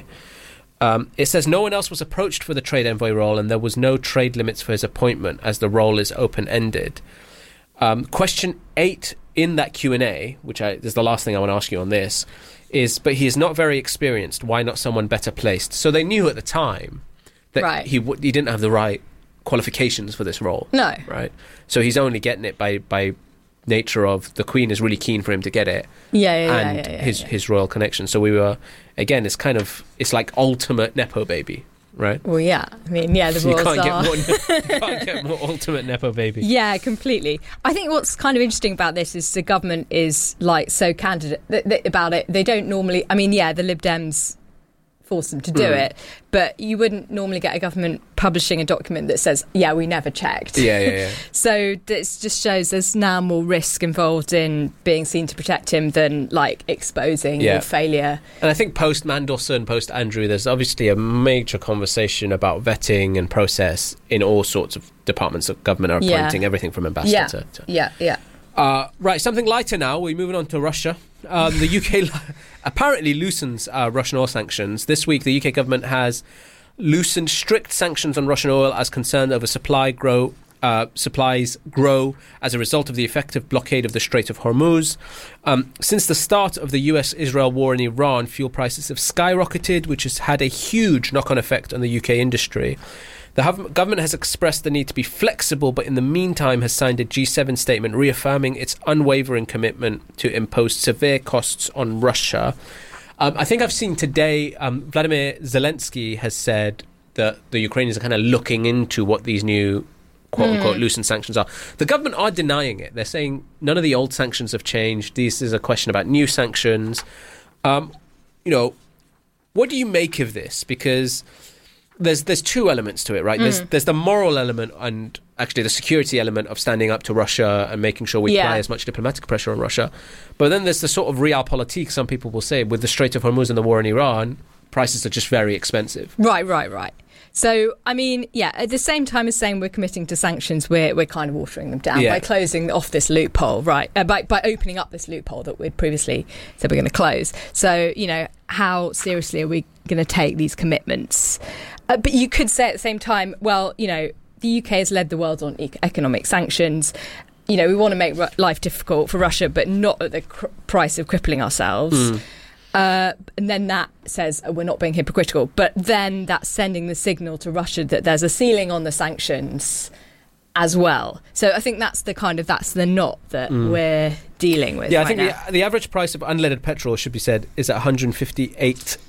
Um, it says no one else was approached for the trade envoy role, and there was no trade limits for his appointment, as the role is open-ended. Um, question eight in that Q and A, which I, is the last thing I want to ask you on this, is, but he is not very experienced. Why not someone better placed? So they knew at the time that Right. he w- he didn't have the right qualifications for this role. No. Right? So he's only getting it by, by nature of the Queen is really keen for him to get it. Yeah, yeah, yeah, and yeah, yeah, his yeah. his royal connection. So we were, again, it's kind of, it's like ultimate Nepo baby, right? Well, yeah, I mean, yeah, the So you royals can't are. get more, you can't get more ultimate Nepo baby. Yeah, completely. I think what's kind of interesting about this is the government is like so candid th- th- about it. They don't normally. I mean, yeah, the Lib Dems force them to do Mm. it, but you wouldn't normally get a government publishing a document that says, "Yeah, we never checked." Yeah, yeah, yeah. So this just shows there's now more risk involved in being seen to protect him than like exposing Yeah. your failure. And I think post Mandelson, post Andrew, there's obviously a major conversation about vetting and process in all sorts of departments of government are Yeah. appointing, everything from ambassador Yeah, to, to yeah, yeah. Uh, right, something lighter now. We're moving on to Russia. Um, the U K li- apparently loosens uh, Russian oil sanctions. This week, the U K government has loosened strict sanctions on Russian oil as concern over supply grow, uh, supplies grow as a result of the effective blockade of the Strait of Hormuz. Um, since the start of the U S Israel war in Iran, fuel prices have skyrocketed, which has had a huge knock-on effect on the U K industry. The hov- government has expressed the need to be flexible, but in the meantime has signed a G seven statement reaffirming its unwavering commitment to impose severe costs on Russia. Um, I think I've seen today um, Vladimir Zelensky has said that the Ukrainians are kind of looking into what these new quote-unquote Mm. loosened sanctions are. The government are denying it. They're saying none of the old sanctions have changed. This is a question about new sanctions. Um, you know, what do you make of this? Because there's there's two elements to it, right? There's Mm. there's the moral element and actually the security element of standing up to Russia and making sure we Yeah. apply as much diplomatic pressure on Russia. But then there's the sort of realpolitik, some people will say, with the Strait of Hormuz and the war in Iran, prices are just very expensive. Right, right, right. So, I mean, yeah, at the same time as saying we're committing to sanctions, we're, we're kind of watering them down Yeah. by closing off this loophole, right? Uh, by, by opening up this loophole that we'd previously said we're going to close. So, you know, how seriously are we going to take these commitments? Uh, but you could say at the same time, well, you know, the U K has led the world on e- economic sanctions. You know, we want to make ru- life difficult for Russia, but not at the cr- price of crippling ourselves. Mm. Uh, and then that says oh, we're not being hypocritical. But then that's sending the signal to Russia that there's a ceiling on the sanctions as well. So I think that's the kind of, that's the knot that Mm. we're dealing with Yeah, I right think now. the, the average price of unleaded petrol, should be said, is at one hundred fifty-eight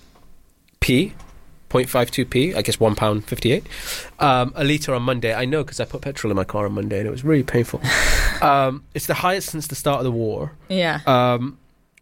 p, zero point five two p, I guess one pound fifty-eight, um, a litre on Monday. I know because I put petrol in my car on Monday and it was really painful. um, it's the highest since the start of the war. Yeah. Um,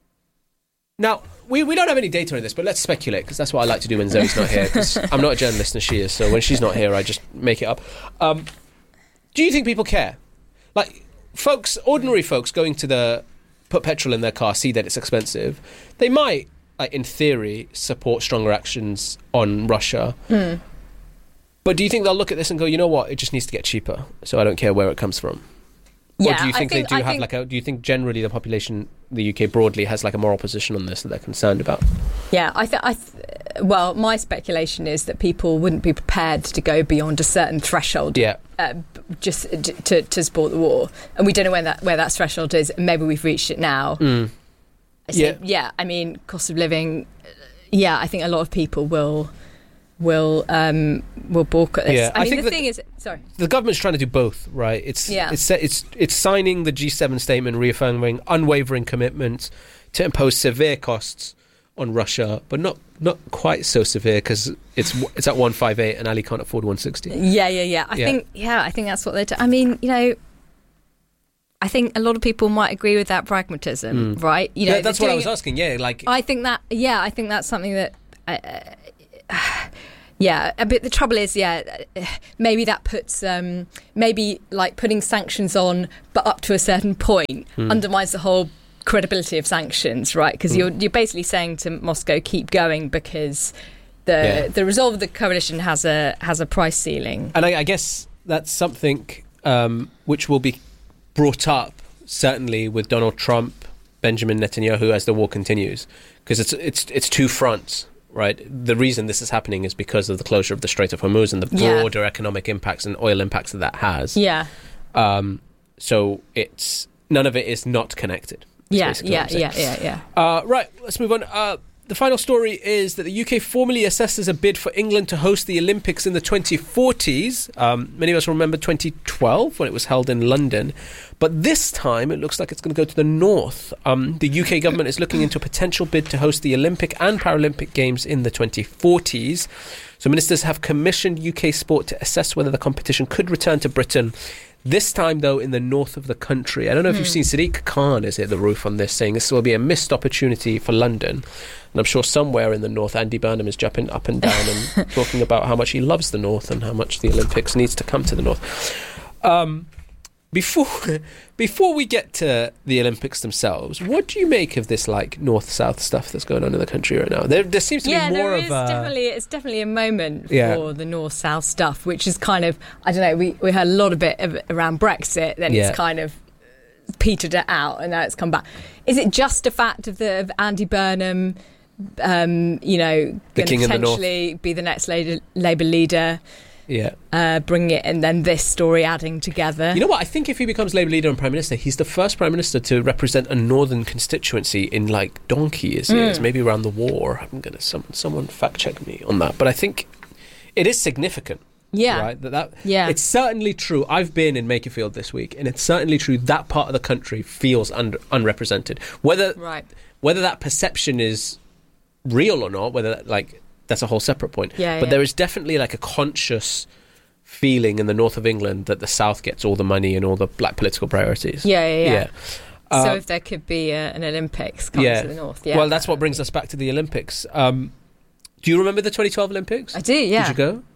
now, we, we don't have any data on this, but let's speculate, because that's what I like to do when Zoe's not here, because I'm not a journalist and she is, so when she's not here, I just make it up. Um, do you think people care? Like, folks, ordinary folks going to the, put petrol in their car, see that it's expensive, they might, like, in theory, support stronger actions on Russia. Mm. But do you think they'll look at this and go, you know what, it just needs to get cheaper, so I don't care where it comes from? Yeah, or do you I think, think- they do I have think- like a? Do you think generally the population, the U K broadly, has like a moral position on this that they're concerned about? Yeah, I, th- I, th- well, my speculation is that people wouldn't be prepared to go beyond a certain threshold. Yeah. Uh, just to, to support the war, and we don't know where that where that threshold is. Maybe we've reached it now. Mm. So, Yeah. yeah. I mean, cost of living. Yeah, I think a lot of people will will um, will balk at this. Yeah, I, I mean, think the that- thing is, sorry. The government's trying to do both, right? It's Yeah. it's it's it's signing the G seven statement, reaffirming unwavering commitment to impose severe costs on Russia, but not not quite so severe because it's it's at one fifty-eight and Ali can't afford one sixty. Yeah, yeah, yeah. I Yeah. think, yeah, I think that's what they're. T- I mean, you know, I think a lot of people might agree with that pragmatism, Mm. right? You Yeah, know, that's they're what I doing was it- asking. Yeah, like I think that, yeah, I think that's something that. Uh, yeah, but the trouble is, yeah, maybe that puts, um, maybe like putting sanctions on, but up to a certain point, Hmm. undermines the whole credibility of sanctions, right? Because Hmm. you're you're basically saying to Moscow, keep going because the Yeah. the resolve of the coalition has a has a price ceiling. And I, I guess that's something um, which will be brought up certainly with Donald Trump, Benjamin Netanyahu as the war continues, because it's it's it's two fronts, right? The reason this is happening is because of the closure of the Strait of Hormuz and the Yeah. broader economic impacts and oil impacts that that has. Yeah. Um, so it's none of it is not connected. is Yeah, basically yeah, what I'm yeah, saying. yeah, yeah. Uh, right, let's move on. Uh, the final story is that the U K formally assesses a bid for England to host the Olympics in the twenty forties. Um, many of us remember twenty twelve when it was held in London. But this time it looks like it's going to go to the north. Um, the U K government is looking into a potential bid to host the Olympic and Paralympic Games in the twenty forties. So ministers have commissioned U K Sport to assess whether the competition could return to Britain. This time, though, in the north of the country. I don't know if you've Hmm. seen Sadiq Khan is at the roof on this, saying this will be a missed opportunity for London. And I'm sure somewhere in the north, Andy Burnham is jumping up and down and talking about how much he loves the north and how much the Olympics needs to come to the north. Um, before before we get to the Olympics themselves, what do you make of this like north-south stuff that's going on in the country right now? There, there seems to yeah, be more there of is a... definitely it's definitely a moment Yeah. for the north-south stuff, which is kind of I don't know. We we heard a lot of it of, around Brexit, then Yeah. it's kind of petered it out, and now it's come back. Is it just a fact of the of Andy Burnham, um, you know, The going king to of the north. potentially be the next Labour, Labour leader? Yeah. Uh, bring it, and then this story adding together. You know what? I think if he becomes Labour leader and Prime Minister, he's the first Prime Minister to represent a northern constituency in like donkey's years, Mm. maybe around the war. I'm gonna some, someone fact check me on that, but I think it is significant. Yeah. Right. That, that Yeah. It's certainly true. I've been in Makerfield this week, and it's certainly true that part of the country feels under, unrepresented. Whether Right. whether that perception is real or not, whether that, like that's a whole separate point. Yeah, but yeah. there is definitely like a conscious feeling in the north of England that the south gets all the money and all the black political priorities. Yeah, yeah, yeah. So Uh, if there could be uh, an Olympics coming yeah. to the north, yeah. Well, that's what brings us back to the Olympics. Um, do you remember the twenty twelve Olympics? I do. Yeah. Did you go?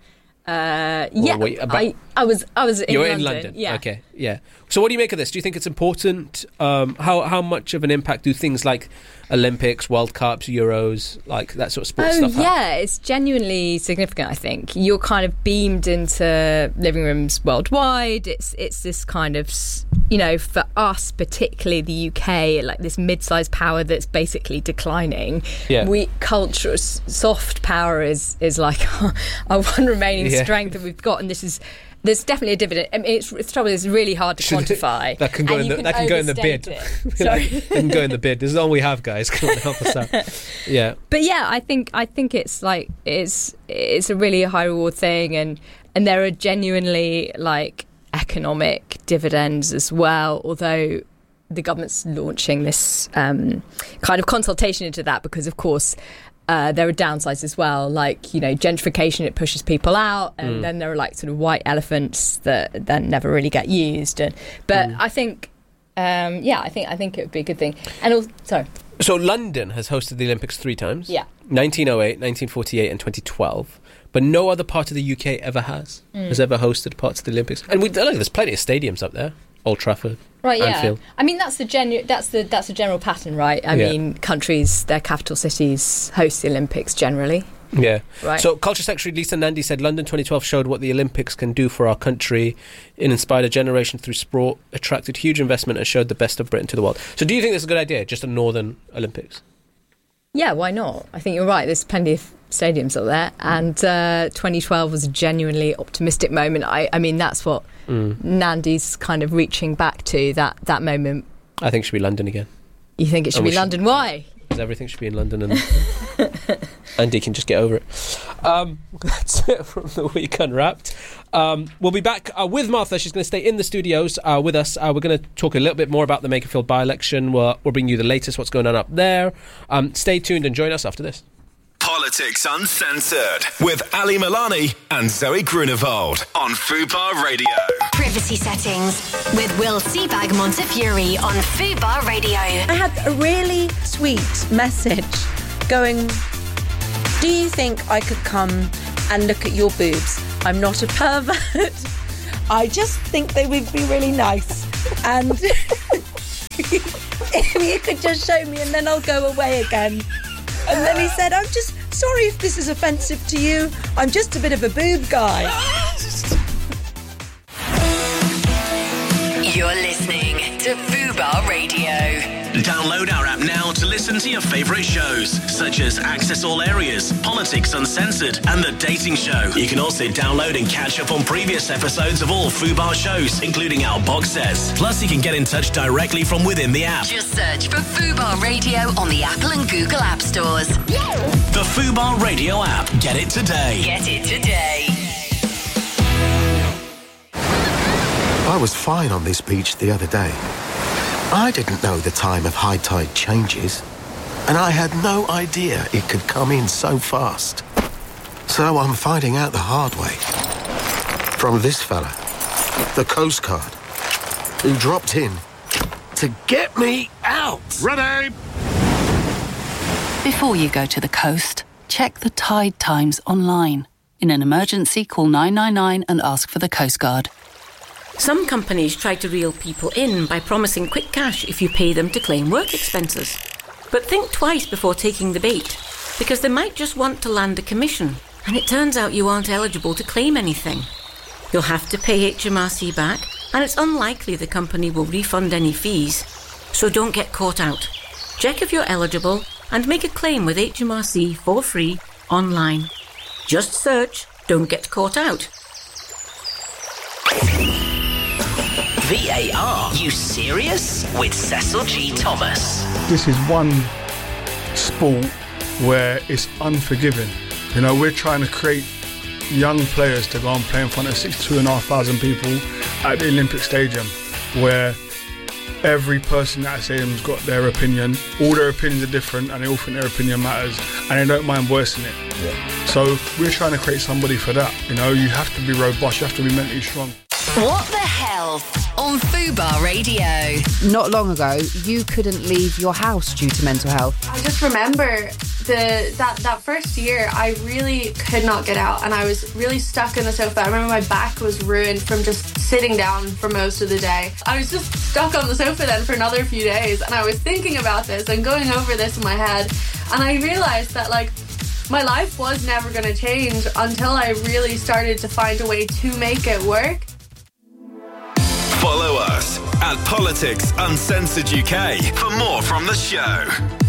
Uh, yeah, wait, about- I, I was I was in You're London. in London. Yeah. Okay. Yeah. So what do you make of this? Do you think it's important? Um, how how much of an impact do things like Olympics, World Cups, Euros, like that sort of sports Oh stuff have? yeah, it's genuinely significant. I think you're kind of beamed into living rooms worldwide. It's it's this kind of s- you know for us, particularly the U K, like this mid-sized power that's basically declining. Yeah. We culture s- soft power is is like our one remaining Yeah. strength that we've got, and this is. There's definitely a dividend. I mean, it's, it's trouble is really hard to quantify. That can go and in you the that can go in the overstate bid. it. Sorry. That can go in the bid. This is all we have, guys. Come on, help us out. Yeah. But yeah, I think I think it's like it's it's a really high reward thing, and and there are genuinely like economic dividends as well. Although the government's launching this um, kind of consultation into that because, of course. Uh, there are downsides as well, like, you know, gentrification, it pushes people out, and Mm. then there are like sort of white elephants that then never really get used. And but Mm. I think, um, yeah, I think I think it would be a good thing. And also, sorry, So London has hosted the Olympics three times. Yeah. nineteen oh eight, nineteen forty-eight and twenty twelve. But no other part of the U K ever has. Mm. Has ever hosted parts of the Olympics. And we, look, there's plenty of stadiums up there. Old Trafford, right? Yeah, Anfield. I mean that's the genu- that's the that's the general pattern, right? I Yeah. mean, countries, their capital cities host the Olympics generally. Yeah. Right. So Culture Secretary Lisa Nandy said London twenty twelve showed what the Olympics can do for our country. It inspired a generation through sport, attracted huge investment and showed the best of Britain to the world. So do you think this is a good idea, just a Northern Olympics? Yeah, why not? I think you're right. There's plenty of stadiums up there, and uh, twenty twelve was a genuinely optimistic moment. I, I mean, that's what mm. Nandi's kind of reaching back to, that, that moment. I think it should be London again. You think it should be London? Should, Why? Because everything should be in London, and Andy can just get over it. Um, that's it from the Weekend Wrapped. Um, we'll be back uh, with Martha. She's going to stay in the studios uh, with us. Uh, we're going to talk a little bit more about the Makerfield by-election. We'll, we'll bring you the latest, what's going on up there. Um, stay tuned and join us after this. Politics Uncensored with Ali Milani and Zoe Grunewald on Fubar Radio. Privacy settings with Will Seabag Montefiore on Fubar Radio. I had a really sweet message going, do you think I could come and look at your boobs? I'm not a pervert. I just think they would be really nice. And if you could just show me and then I'll go away again. And then he said, I'm just sorry if this is offensive to you. I'm just a bit of a boob guy. You're listening to Fubar Radio. Download our app now to listen to your favourite shows, such as Access All Areas, Politics Uncensored, and The Dating Show. You can also download and catch up on previous episodes of all Fubar shows, including our box sets. Plus, you can get in touch directly from within the app. Just search for Fubar Radio on the Apple and Google App Stores. The Fubar Radio app. Get it today. Get it today. I was fine on this beach the other day. I didn't know the time of high tide changes, and I had no idea it could come in so fast. So I'm finding out the hard way. From this fella, the Coast Guard, who dropped in to get me out. Ready! Before you go to the coast, check the tide times online. In an emergency, call nine nine nine and ask for the Coast Guard. Some companies try to reel people in by promising quick cash if you pay them to claim work expenses. But think twice before taking the bait, because they might just want to land a commission, and it turns out you aren't eligible to claim anything. You'll have to pay H M R C back, and it's unlikely the company will refund any fees, so don't get caught out. Check if you're eligible and make a claim with H M R C for free online. Just search "Don't Get Caught Out." V A R, you serious? With Cecil G. Thomas. This is one sport where it's unforgiving. You know, we're trying to create young players to go and play in front of sixty-two and a half thousand people at the Olympic Stadium, where every person at that stadium's got their opinion. All their opinions are different, and they all think their opinion matters, and they don't mind voicing it. Yeah. So we're trying to create somebody for that. You know, you have to be robust, you have to be mentally strong. What the hell on Fubar Radio? Not long ago, you couldn't leave your house due to mental health. I just remember the that, that first year, I really could not get out, and I was really stuck in the sofa. I remember my back was ruined from just sitting down for most of the day. I was just stuck on the sofa then for another few days, and I was thinking about this and going over this in my head, and I realised that, like, my life was never going to change until I really started to find a way to make it work. Follow us at Politics Uncensored U K for more from the show.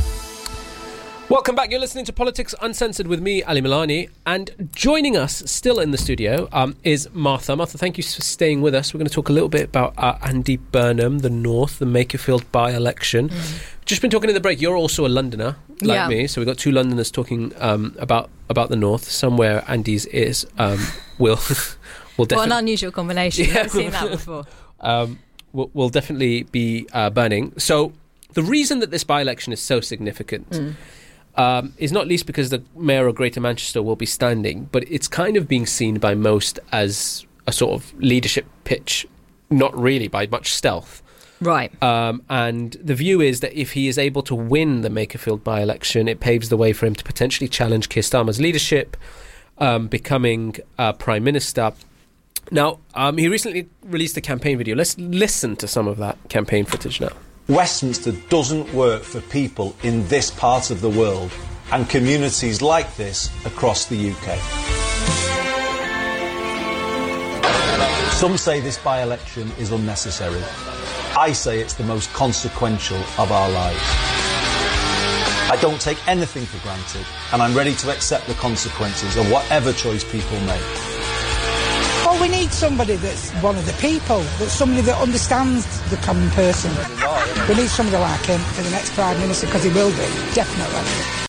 Welcome back. You're listening to Politics Uncensored with me, Ali Milani, and joining us still in the studio um, is Martha. Martha, thank you for staying with us. We're going to talk a little bit about uh, Andy Burnham, the North, the Makerfield by-election. Mm. Just been talking in the break. You're also a Londoner, like yeah. me, so we've got two Londoners talking um, about about the North. Somewhere Andy's is um, will will definitely. What an unusual combination. Yeah. I've seen that before. Um, will, will definitely be uh, burning. So the reason that this by-election is so significant mm. um, is not least because the Mayor of Greater Manchester will be standing, but it's kind of being seen by most as a sort of leadership pitch, not really by much stealth. Right. Um, and the view is that if he is able to win the Makerfield by-election, it paves the way for him to potentially challenge Keir Starmer's leadership, um, becoming uh, Prime Minister. Now, um, he recently released a campaign video. Let's listen to some of that campaign footage now. Westminster doesn't work for people in this part of the world and communities like this across the U K. Some say this by-election is unnecessary. I say it's the most consequential of our lives. I don't take anything for granted, and I'm ready to accept the consequences of whatever choice people make. Well, we need somebody that's one of the people, that's somebody that understands the common person. We need somebody like him for the next Prime Minister, because he will be, definitely.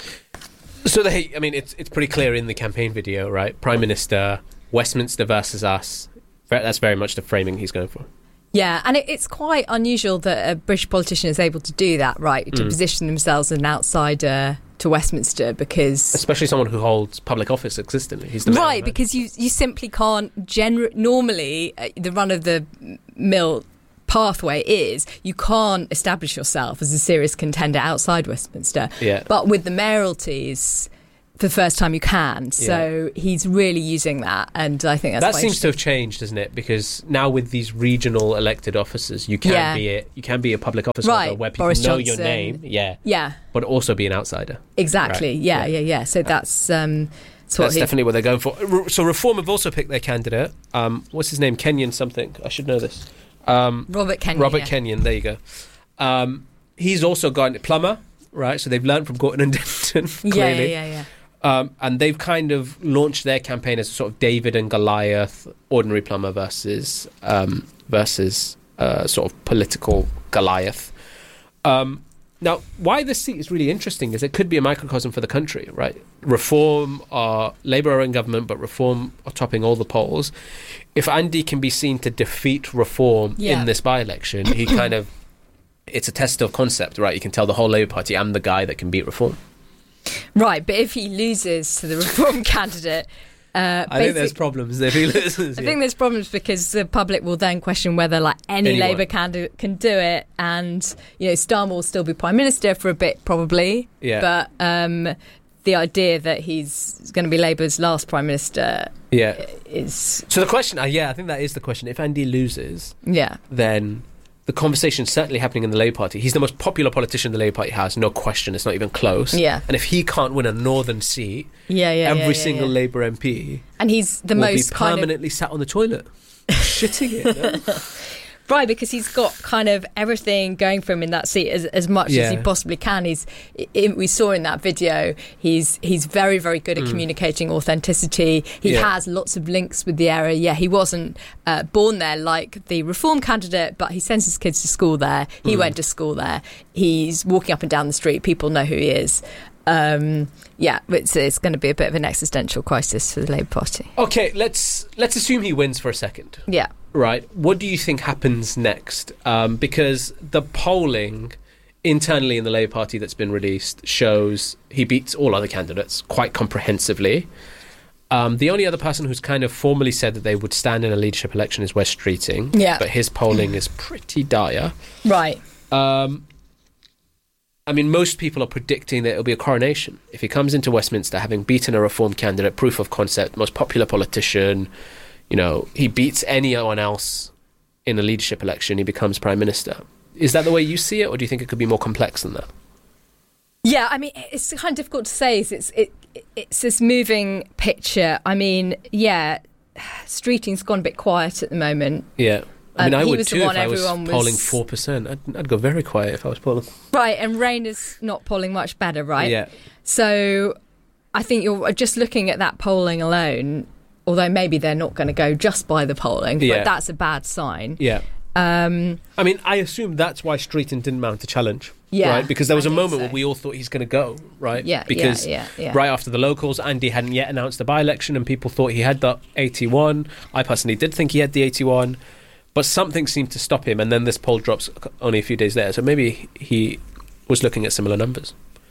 So, they, I mean, it's it's pretty clear in the campaign video, right? Prime Minister, Westminster versus us. That's very much the framing he's going for. Yeah, and it, it's quite unusual that a British politician is able to do that, right? To Mm. position themselves as an outsider to Westminster, because... Especially someone who holds public office consistently. He's the mayor, Right, because you you simply can't... Gener- normally, uh, the run-of-the-mill pathway is you can't establish yourself as a serious contender outside Westminster. Yeah. But with the mayoralties, for the first time you can. So Yeah. he's really using that, and I think that's that quite seems to have changed, doesn't it? Because now with these regional elected officers, you can Yeah. be a, you can be a public officer Right, where people Boris know Johnson. your name, yeah, Yeah. but also be an outsider. Exactly. Right. Yeah, yeah, yeah. So that's um, that's what That's he- definitely what they're going for. Re- So Reform have also picked their candidate. Um, what's his name? Kenyon something. I should know this. Um, Robert Kenyon. Robert yeah. Kenyon. There you go. Um, he's also gone plumber, right? So they've learned from Gorton and Denton. Yeah, Clearly. yeah, yeah, yeah. Um, and they've kind of launched their campaign as a sort of David and Goliath, ordinary plumber versus um, versus uh, sort of political Goliath. Um, now, why this seat is really interesting is it could be a microcosm for the country, right? Reform are Labour are in government, but Reform are topping all the polls. If Andy can be seen to defeat Reform Yeah. in this by-election, he kind of it's a test of concept, right? You can tell the whole Labour Party, I'm the guy that can beat Reform. Right, but if he loses to the Reform candidate, uh, I think there's basic- problems if he loses. I yeah. think there's problems because the public will then question whether like any Anyone. Labour candidate can do it, and you know Starmer will still be Prime Minister for a bit probably. Yeah. But um, the idea that he's going to be Labour's last Prime Minister Yeah. is So the question, uh, yeah, I think that is the question. If Andy loses, yeah. then the conversation's certainly happening in the Labour Party. He's the most popular politician the Labour Party has, no question. It's not even close. Yeah. And if he can't win a northern seat, Yeah, yeah, every yeah, yeah, single yeah. Labour M P And he's the will most be kind of permanently sat on the toilet, shitting it. no? Right, because he's got kind of everything going for him in that seat as, as much Yeah. as he possibly can. He's, i we saw in that video, he's he's very, very good at Mm. communicating authenticity. He Yeah. has lots of links with the area. Yeah, he wasn't uh, born there like the Reform candidate, but he sends his kids to school there. He Mm. went to school there. He's walking up and down the street. People know who he is. Um, yeah, it's, it's going to be a bit of an existential crisis for the Labour Party. Okay, let's let's assume he wins for a second. Yeah. Right. What do you think happens next? Um, because the polling internally in the Labour Party that's been released shows he beats all other candidates quite comprehensively. Um, the only other person who's kind of formally said that they would stand in a leadership election is Wes Streeting. Yeah. But his polling is pretty dire. Right. Um, I mean, most people are predicting that it'll be a coronation. If he comes into Westminster having beaten a Reform candidate, proof of concept, most popular politician, you know, he beats anyone else in a leadership election, he becomes Prime Minister. Is that the way you see it, or do you think it could be more complex than that? Yeah, I mean, it's kind of difficult to say. It's it's, it, it's this moving picture. I mean, yeah, Streeting's gone a bit quiet at the moment. Yeah. I mean, Um, I he would was the too if one I was everyone was- polling four percent. I'd, I'd go very quiet if I was polling. Right, and Rayner's not polling much better, right? Yeah. So I think you're just looking at that polling alone, although maybe they're not going to go just by the polling, Yeah. but that's a bad sign. Yeah. Um, I mean, I assume that's why Streeting didn't mount a challenge. Yeah, Right? Because there was I a think moment so. where we all thought he's going to go, right? Yeah, yeah, Because yeah, yeah. right after the locals, Andy hadn't yet announced the by-election and people thought he had the eighty-one. I personally did think he had the eighty-one. But something seemed to stop him, and then this poll drops only a few days later. So maybe he was looking at similar numbers.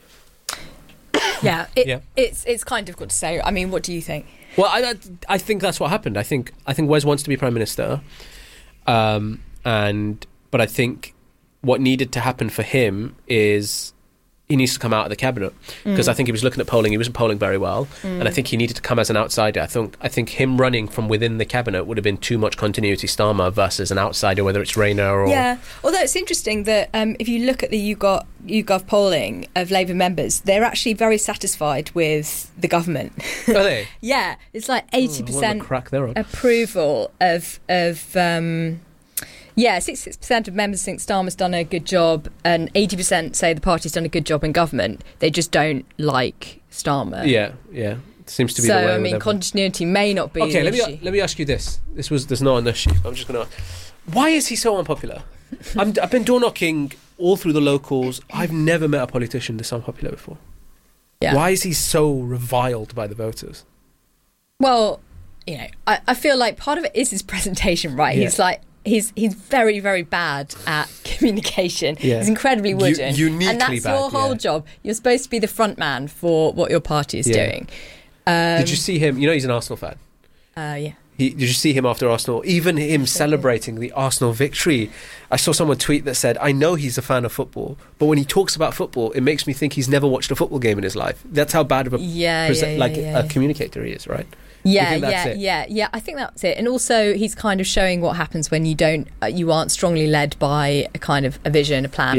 yeah, it, Yeah. it's it's kind of good to say. I mean, what do you think? Well, I, I, I think that's what happened. I think I think Wes wants to be Prime Minister, um, and but I think what needed to happen for him is he needs to come out of the cabinet, because Mm. I think he was looking at polling. He wasn't polling very well, Mm. and I think he needed to come as an outsider. I think I think him running from within the cabinet would have been too much continuity. Starmer versus an outsider, whether it's Rayner or Yeah, although it's interesting that um, if you look at the YouGov, YouGov polling of Labour members, they're actually very satisfied with the government. Are they? Yeah, it's like eighty percent crack they're on. approval of of um, Yeah, sixty-six percent of members think Starmer's done a good job, and eighty percent say the party's done a good job in government. They just don't like Starmer. Yeah, yeah. Seems to be so, the way. I mean, continuity may not be okay, an let issue. me let me ask you this. This was there's not an issue. I'm just going to. Why is he so unpopular? I'm, I've been door knocking all through the locals. I've never met a politician this unpopular before. Yeah. Why is he so reviled by the voters? Well, you know, I, I feel like part of it is his presentation, right? Yeah. He's like. He's he's very, very bad at communication. Yeah. He's incredibly wooden. U- uniquely and that's bad, your whole yeah. job. You're supposed to be the front man for what your party is Yeah. doing. Um, Did you see him? You know he's an Arsenal fan. Uh, yeah. He, did you see him after Arsenal? Even him celebrating the Arsenal victory. I saw someone tweet that said, I know he's a fan of football, but when he talks about football, it makes me think he's never watched a football game in his life. That's how bad of a Yeah, prese- yeah, yeah, like yeah, a yeah. communicator he is, right? Yeah, You think that's yeah, it? yeah, yeah. I think that's it. And also, he's kind of showing what happens when you don't, uh, you aren't strongly led by a kind of a vision, a plan.